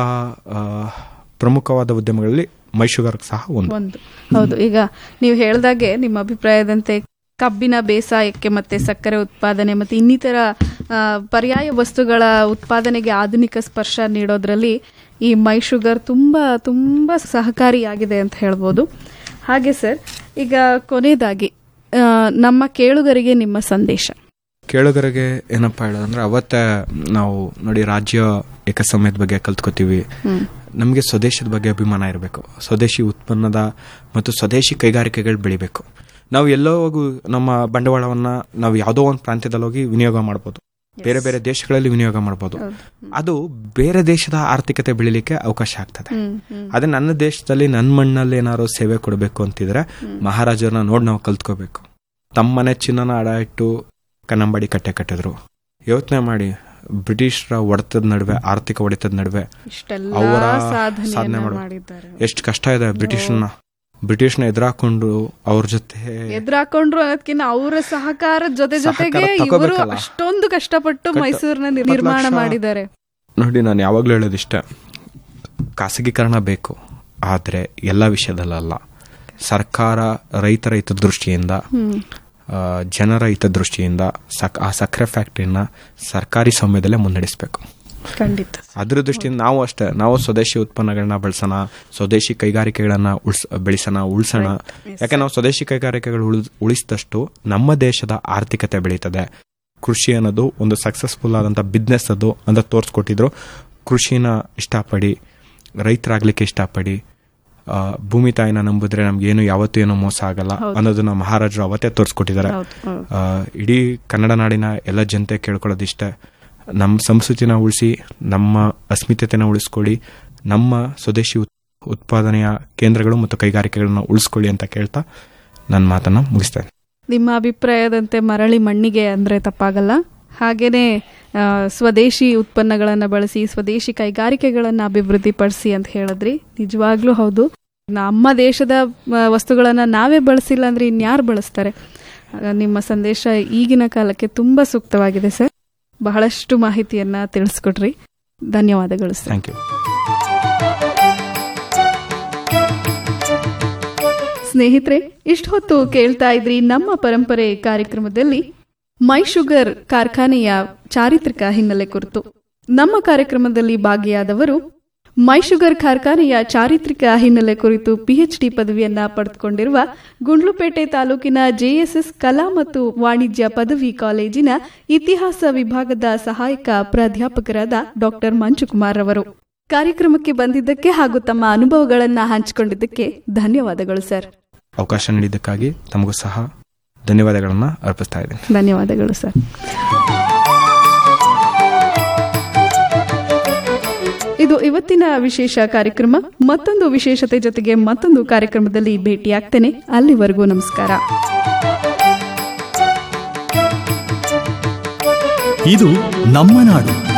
ಪ್ರಮುಖವಾದ ಉದ್ಯಮಗಳಲ್ಲಿ ಮೈ ಶುಗರ್ ಸಹ ಒಂದು. ಹೌದು. ಈಗ ನೀವು ಹೇಳ್ದಾಗೆ ನಿಮ್ಮ ಅಭಿಪ್ರಾಯದಂತೆ ಕಬ್ಬಿನ ಬೇಸಾಯಕ್ಕೆ ಮತ್ತೆ ಸಕ್ಕರೆ ಉತ್ಪಾದನೆ ಮತ್ತೆ ಇನ್ನಿತರ ಪರ್ಯಾಯ ವಸ್ತುಗಳ ಉತ್ಪಾದನೆಗೆ ಆಧುನಿಕ ಸ್ಪರ್ಶ ನೀಡೋದ್ರಲ್ಲಿ ಈ ಮೈ ಶುಗರ್ ತುಂಬಾ ತುಂಬಾ ಸಹಕಾರಿಯಾಗಿದೆ ಅಂತ ಹೇಳ್ಬೋದು. ಹಾಗೆ ಸರ್, ಈಗ ಕೊನೆಯದಾಗಿ ನಮ್ಮ ಕೇಳುಗರಿಗೆ ನಿಮ್ಮ ಸಂದೇಶ? ಕೇಳುಗರಿಗೆ ಏನಪ್ಪಾ ಹೇಳೋದಂದ್ರೆ, ಅವತ್ತೇ ನಾವು ನೋಡಿ ರಾಜ್ಯ ಏಕಸಮಯದ ಬಗ್ಗೆ ಕಲ್ತ್ಕೋತೀವಿ. ನಮಗೆ ಸ್ವದೇಶದ ಬಗ್ಗೆ ಅಭಿಮಾನ ಇರಬೇಕು. ಸ್ವದೇಶಿ ಉತ್ಪನ್ನದ ಮತ್ತು ಸ್ವದೇಶಿ ಕೈಗಾರಿಕೆಗಳು ಬೆಳಿಬೇಕು. ನಾವು ಎಲ್ಲೋ ಹೋಗಿ ನಮ್ಮ ಬಂಡವಾಳವನ್ನ ನಾವು ಯಾವುದೋ ಒಂದು ಪ್ರಾಂತ್ಯದಲ್ಲಿ ಹೋಗಿ ವಿನಿಯೋಗ ಮಾಡ್ಬೋದು, ಬೇರೆ ಬೇರೆ ದೇಶಗಳಲ್ಲಿ ವಿನಿಯೋಗ ಮಾಡ್ಬೋದು. ಅದು ಬೇರೆ ದೇಶದ ಆರ್ಥಿಕತೆ ಬೆಳಿಲಿಕ್ಕೆ ಅವಕಾಶ ಆಗ್ತದೆ. ಅದೇ ನನ್ನ ದೇಶದಲ್ಲಿ ನನ್ನ ಮಣ್ಣಲ್ಲಿ ಏನಾದ್ರು ಸೇವೆ ಕೊಡಬೇಕು ಅಂತಿದ್ರೆ ಮಹಾರಾಜರನ್ನ ನೋಡಿ ನಾವು ಕಲ್ತ್ಕೋಬೇಕು. ತಮ್ಮನೆ ಚಿನ್ನನ ಅಡ ಇಟ್ಟು ಕನ್ನಂಬಾಡಿ ಕಟ್ಟೆ ಕಟ್ಟಿದ್ರು. ಯೋಚನೆ ಮಾಡಿ, ಬ್ರಿಟಿಷರ ಹೊಡೆತದ ನಡುವೆ, ಆರ್ಥಿಕ ಹೊಡೆತದ ನಡುವೆ ಅವರ ಸಾಧನೆ ಮಾಡಿದ್ದಾರೆ. ಎಷ್ಟು ಕಷ್ಟ ಇದೆ. ಬ್ರಿಟಿಷ್ನ ಎದುರಾಕೊಂಡು ಅವ್ರ ಜೊತೆ ಎದುರಾಕೊಂಡ್ರು ಅನ್ನೋದಕ್ಕಿಂತ ಅವರ ಸಹಕಾರದ ಜೊತೆಗೆ ಇವರು ಅಷ್ಟೊಂದು ಕಷ್ಟಪಟ್ಟು ಮೈಸೂರಿನ ನಿರ್ಮಾಣ ಮಾಡಿದ್ದಾರೆ. ನೋಡಿ, ನಾನು ಯಾವಾಗ್ಲೂ ಹೇಳೋದಿಷ್ಟ, ಖಾಸಗೀಕರಣ ಬೇಕು, ಆದ್ರೆ ಎಲ್ಲ ವಿಷಯದಲ್ಲ. ಸರ್ಕಾರ ರೈತರ ಹಿತದೃಷ್ಟಿಯಿಂದ, ಜನರ ಹಿತದೃಷ್ಟಿಯಿಂದ ಆ ಸಕ್ಕರೆ ಫ್ಯಾಕ್ಟರಿನ ಸರ್ಕಾರಿ ಸ್ವಾಮ್ಯದಲ್ಲೇ ಮುನ್ನಡೆಸಬೇಕು. ಖಂಡಿತ. ಅದ್ರ ದೃಷ್ಟಿಯಿಂದ ನಾವು ಅಷ್ಟೇ, ನಾವು ಸ್ವದೇಶಿ ಉತ್ಪನ್ನಗಳನ್ನ ಬಳಸೋಣ, ಸ್ವದೇಶಿ ಕೈಗಾರಿಕೆಗಳನ್ನ ಉಳಿಸೋಣ. ಯಾಕೆ ನಾವು ಸ್ವದೇಶಿ ಕೈಗಾರಿಕೆಗಳು ಉಳಿಸಿದಷ್ಟು ನಮ್ಮ ದೇಶದ ಆರ್ಥಿಕತೆ ಬೆಳೀತದೆ. ಕೃಷಿ ಅನ್ನೋದು ಒಂದು ಸಕ್ಸಸ್ಫುಲ್ ಆದಂತ ಬಿಸ್ನೆಸ್ ಅದು ಅಂತ ತೋರಿಸ್ಕೊಟ್ಟಿದ್ರು. ಕೃಷಿನ ಇಷ್ಟಪಡಿ, ರೈತರಾಗ್ಲಿಕ್ಕೆ ಇಷ್ಟಪಡಿ, ಭೂಮಿ ತಾಯಿನ ನಂಬಿದ್ರೆ ನಮ್ಗೇನು ಯಾವತ್ತೂ ಏನೋ ಮೋಸ ಆಗಲ್ಲ ಅನ್ನೋದನ್ನ ಮಹಾರಾಜರು ಅವತ್ತೇ ತೋರಿಸ್ಕೊಟ್ಟಿದ್ದಾರೆ. ಇಡೀ ಕನ್ನಡ ನಾಡಿನ ಎಲ್ಲ ಜನತೆ ಕೇಳ್ಕೊಳ್ಳೋದಿಷ್ಟೇ, ನಮ್ಮ ಸಂಸ್ಕೃತಿನ ಉಳಿಸಿ, ನಮ್ಮ ಅಸ್ಮಿತೆನ ಉಳಿಸ್ಕೊಳ್ಳಿ, ನಮ್ಮ ಸ್ವದೇಶಿ ಉತ್ಪಾದನೆಯ ಕೇಂದ್ರಗಳು ಮತ್ತು ಕೈಗಾರಿಕೆಗಳನ್ನ ಉಳಿಸ್ಕೊಳ್ಳಿ ಅಂತ ಕೇಳ್ತಾ ನನ್ನ ಮಾತನ್ನ ಮುಗಿಸ್ತೇನೆ. ನಿಮ್ಮ ಅಭಿಪ್ರಾಯದಂತೆ ಮರಳಿ ಮಣ್ಣಿಗೆ ಅಂದ್ರೆ ತಪ್ಪಾಗಲ್ಲ. ಹಾಗೇನೆ ಸ್ವದೇಶಿ ಉತ್ಪನ್ನಗಳನ್ನು ಬಳಸಿ ಸ್ವದೇಶಿ ಕೈಗಾರಿಕೆಗಳನ್ನು ಅಭಿವೃದ್ಧಿಪಡಿಸಿ ಅಂತ ಹೇಳಿದ್ರಿ. ನಿಜವಾಗ್ಲೂ ಹೌದು. ನಮ್ಮ ದೇಶದ ವಸ್ತುಗಳನ್ನ ನಾವೇ ಬಳಸಿಲ್ಲ ಅಂದ್ರೆ ಇನ್ಯಾರು ಬಳಸ್ತಾರೆ? ನಿಮ್ಮ ಸಂದೇಶ ಈಗಿನ ಕಾಲಕ್ಕೆ ತುಂಬಾ ಸೂಕ್ತವಾಗಿದೆ ಸರ್. ಬಹಳಷ್ಟು ಮಾಹಿತಿಯನ್ನ ತಿಳಿಸ್ಕೊಟ್ರಿ. ಧನ್ಯವಾದಗಳು ಸರ್. Thank you. ಸ್ನೇಹಿತರೆ, ಇಷ್ಟು ಹೊತ್ತು ಕೇಳ್ತಾ ಇದ್ರಿ ನಮ್ಮ ಪರಂಪರೆ ಕಾರ್ಯಕ್ರಮದಲ್ಲಿ ಮೈ ಶುಗರ್ ಕಾರ್ಖಾನೆಯ ಚಾರಿತ್ರಿಕ ಹಿನ್ನೆಲೆ ಕುರಿತು. ನಮ್ಮ ಕಾರ್ಯಕ್ರಮದಲ್ಲಿ ಭಾಗಿಯಾದವರು ಮೈ ಶುಗರ್ ಕಾರ್ಖಾನೆಯ ಚಾರಿತ್ರಿಕ ಹಿನ್ನೆಲೆ ಕುರಿತು PhD ಪದವಿಯನ್ನ ಪಡೆದುಕೊಂಡಿರುವ ಗುಂಡ್ಲುಪೇಟೆ ತಾಲೂಕಿನ JSS ಕಲಾ ಮತ್ತು ವಾಣಿಜ್ಯ ಪದವಿ ಕಾಲೇಜಿನ ಇತಿಹಾಸ ವಿಭಾಗದ ಸಹಾಯಕ ಪ್ರಾಧ್ಯಾಪಕರಾದ ಡಾಕ್ಟರ್ ಮಂಜುಕುಮಾರ್ ಅವರು. ಕಾರ್ಯಕ್ರಮಕ್ಕೆ ಬಂದಿದ್ದಕ್ಕೆ ಹಾಗೂ ತಮ್ಮ ಅನುಭವಗಳನ್ನ ಹಂಚಿಕೊಂಡಿದ್ದಕ್ಕೆ ಧನ್ಯವಾದಗಳು ಸರ್. ಅವಕಾಶ ನೀಡಿದ್ದಕ್ಕಾಗಿ ತಮಗೂ ಸಹ ಧನ್ಯವಾದಗಳನ್ನ ಅರ್ಪಿಸ್ತಾ ಇದ್ದೀನಿ. ಧನ್ಯವಾದಗಳು ಸರ್. ಇದು ಇವತ್ತಿನ ವಿಶೇಷ ಕಾರ್ಯಕ್ರಮ. ಮತ್ತೊಂದು ವಿಶೇಷತೆ ಜೊತೆಗೆ ಮತ್ತೊಂದು ಕಾರ್ಯಕ್ರಮದಲ್ಲಿ ಭೇಟಿಯಾಗ್ತೇನೆ. ಅಲ್ಲಿವರೆಗೂ ನಮಸ್ಕಾರ. ಇದು ನಮ್ಮ ನಾಡು.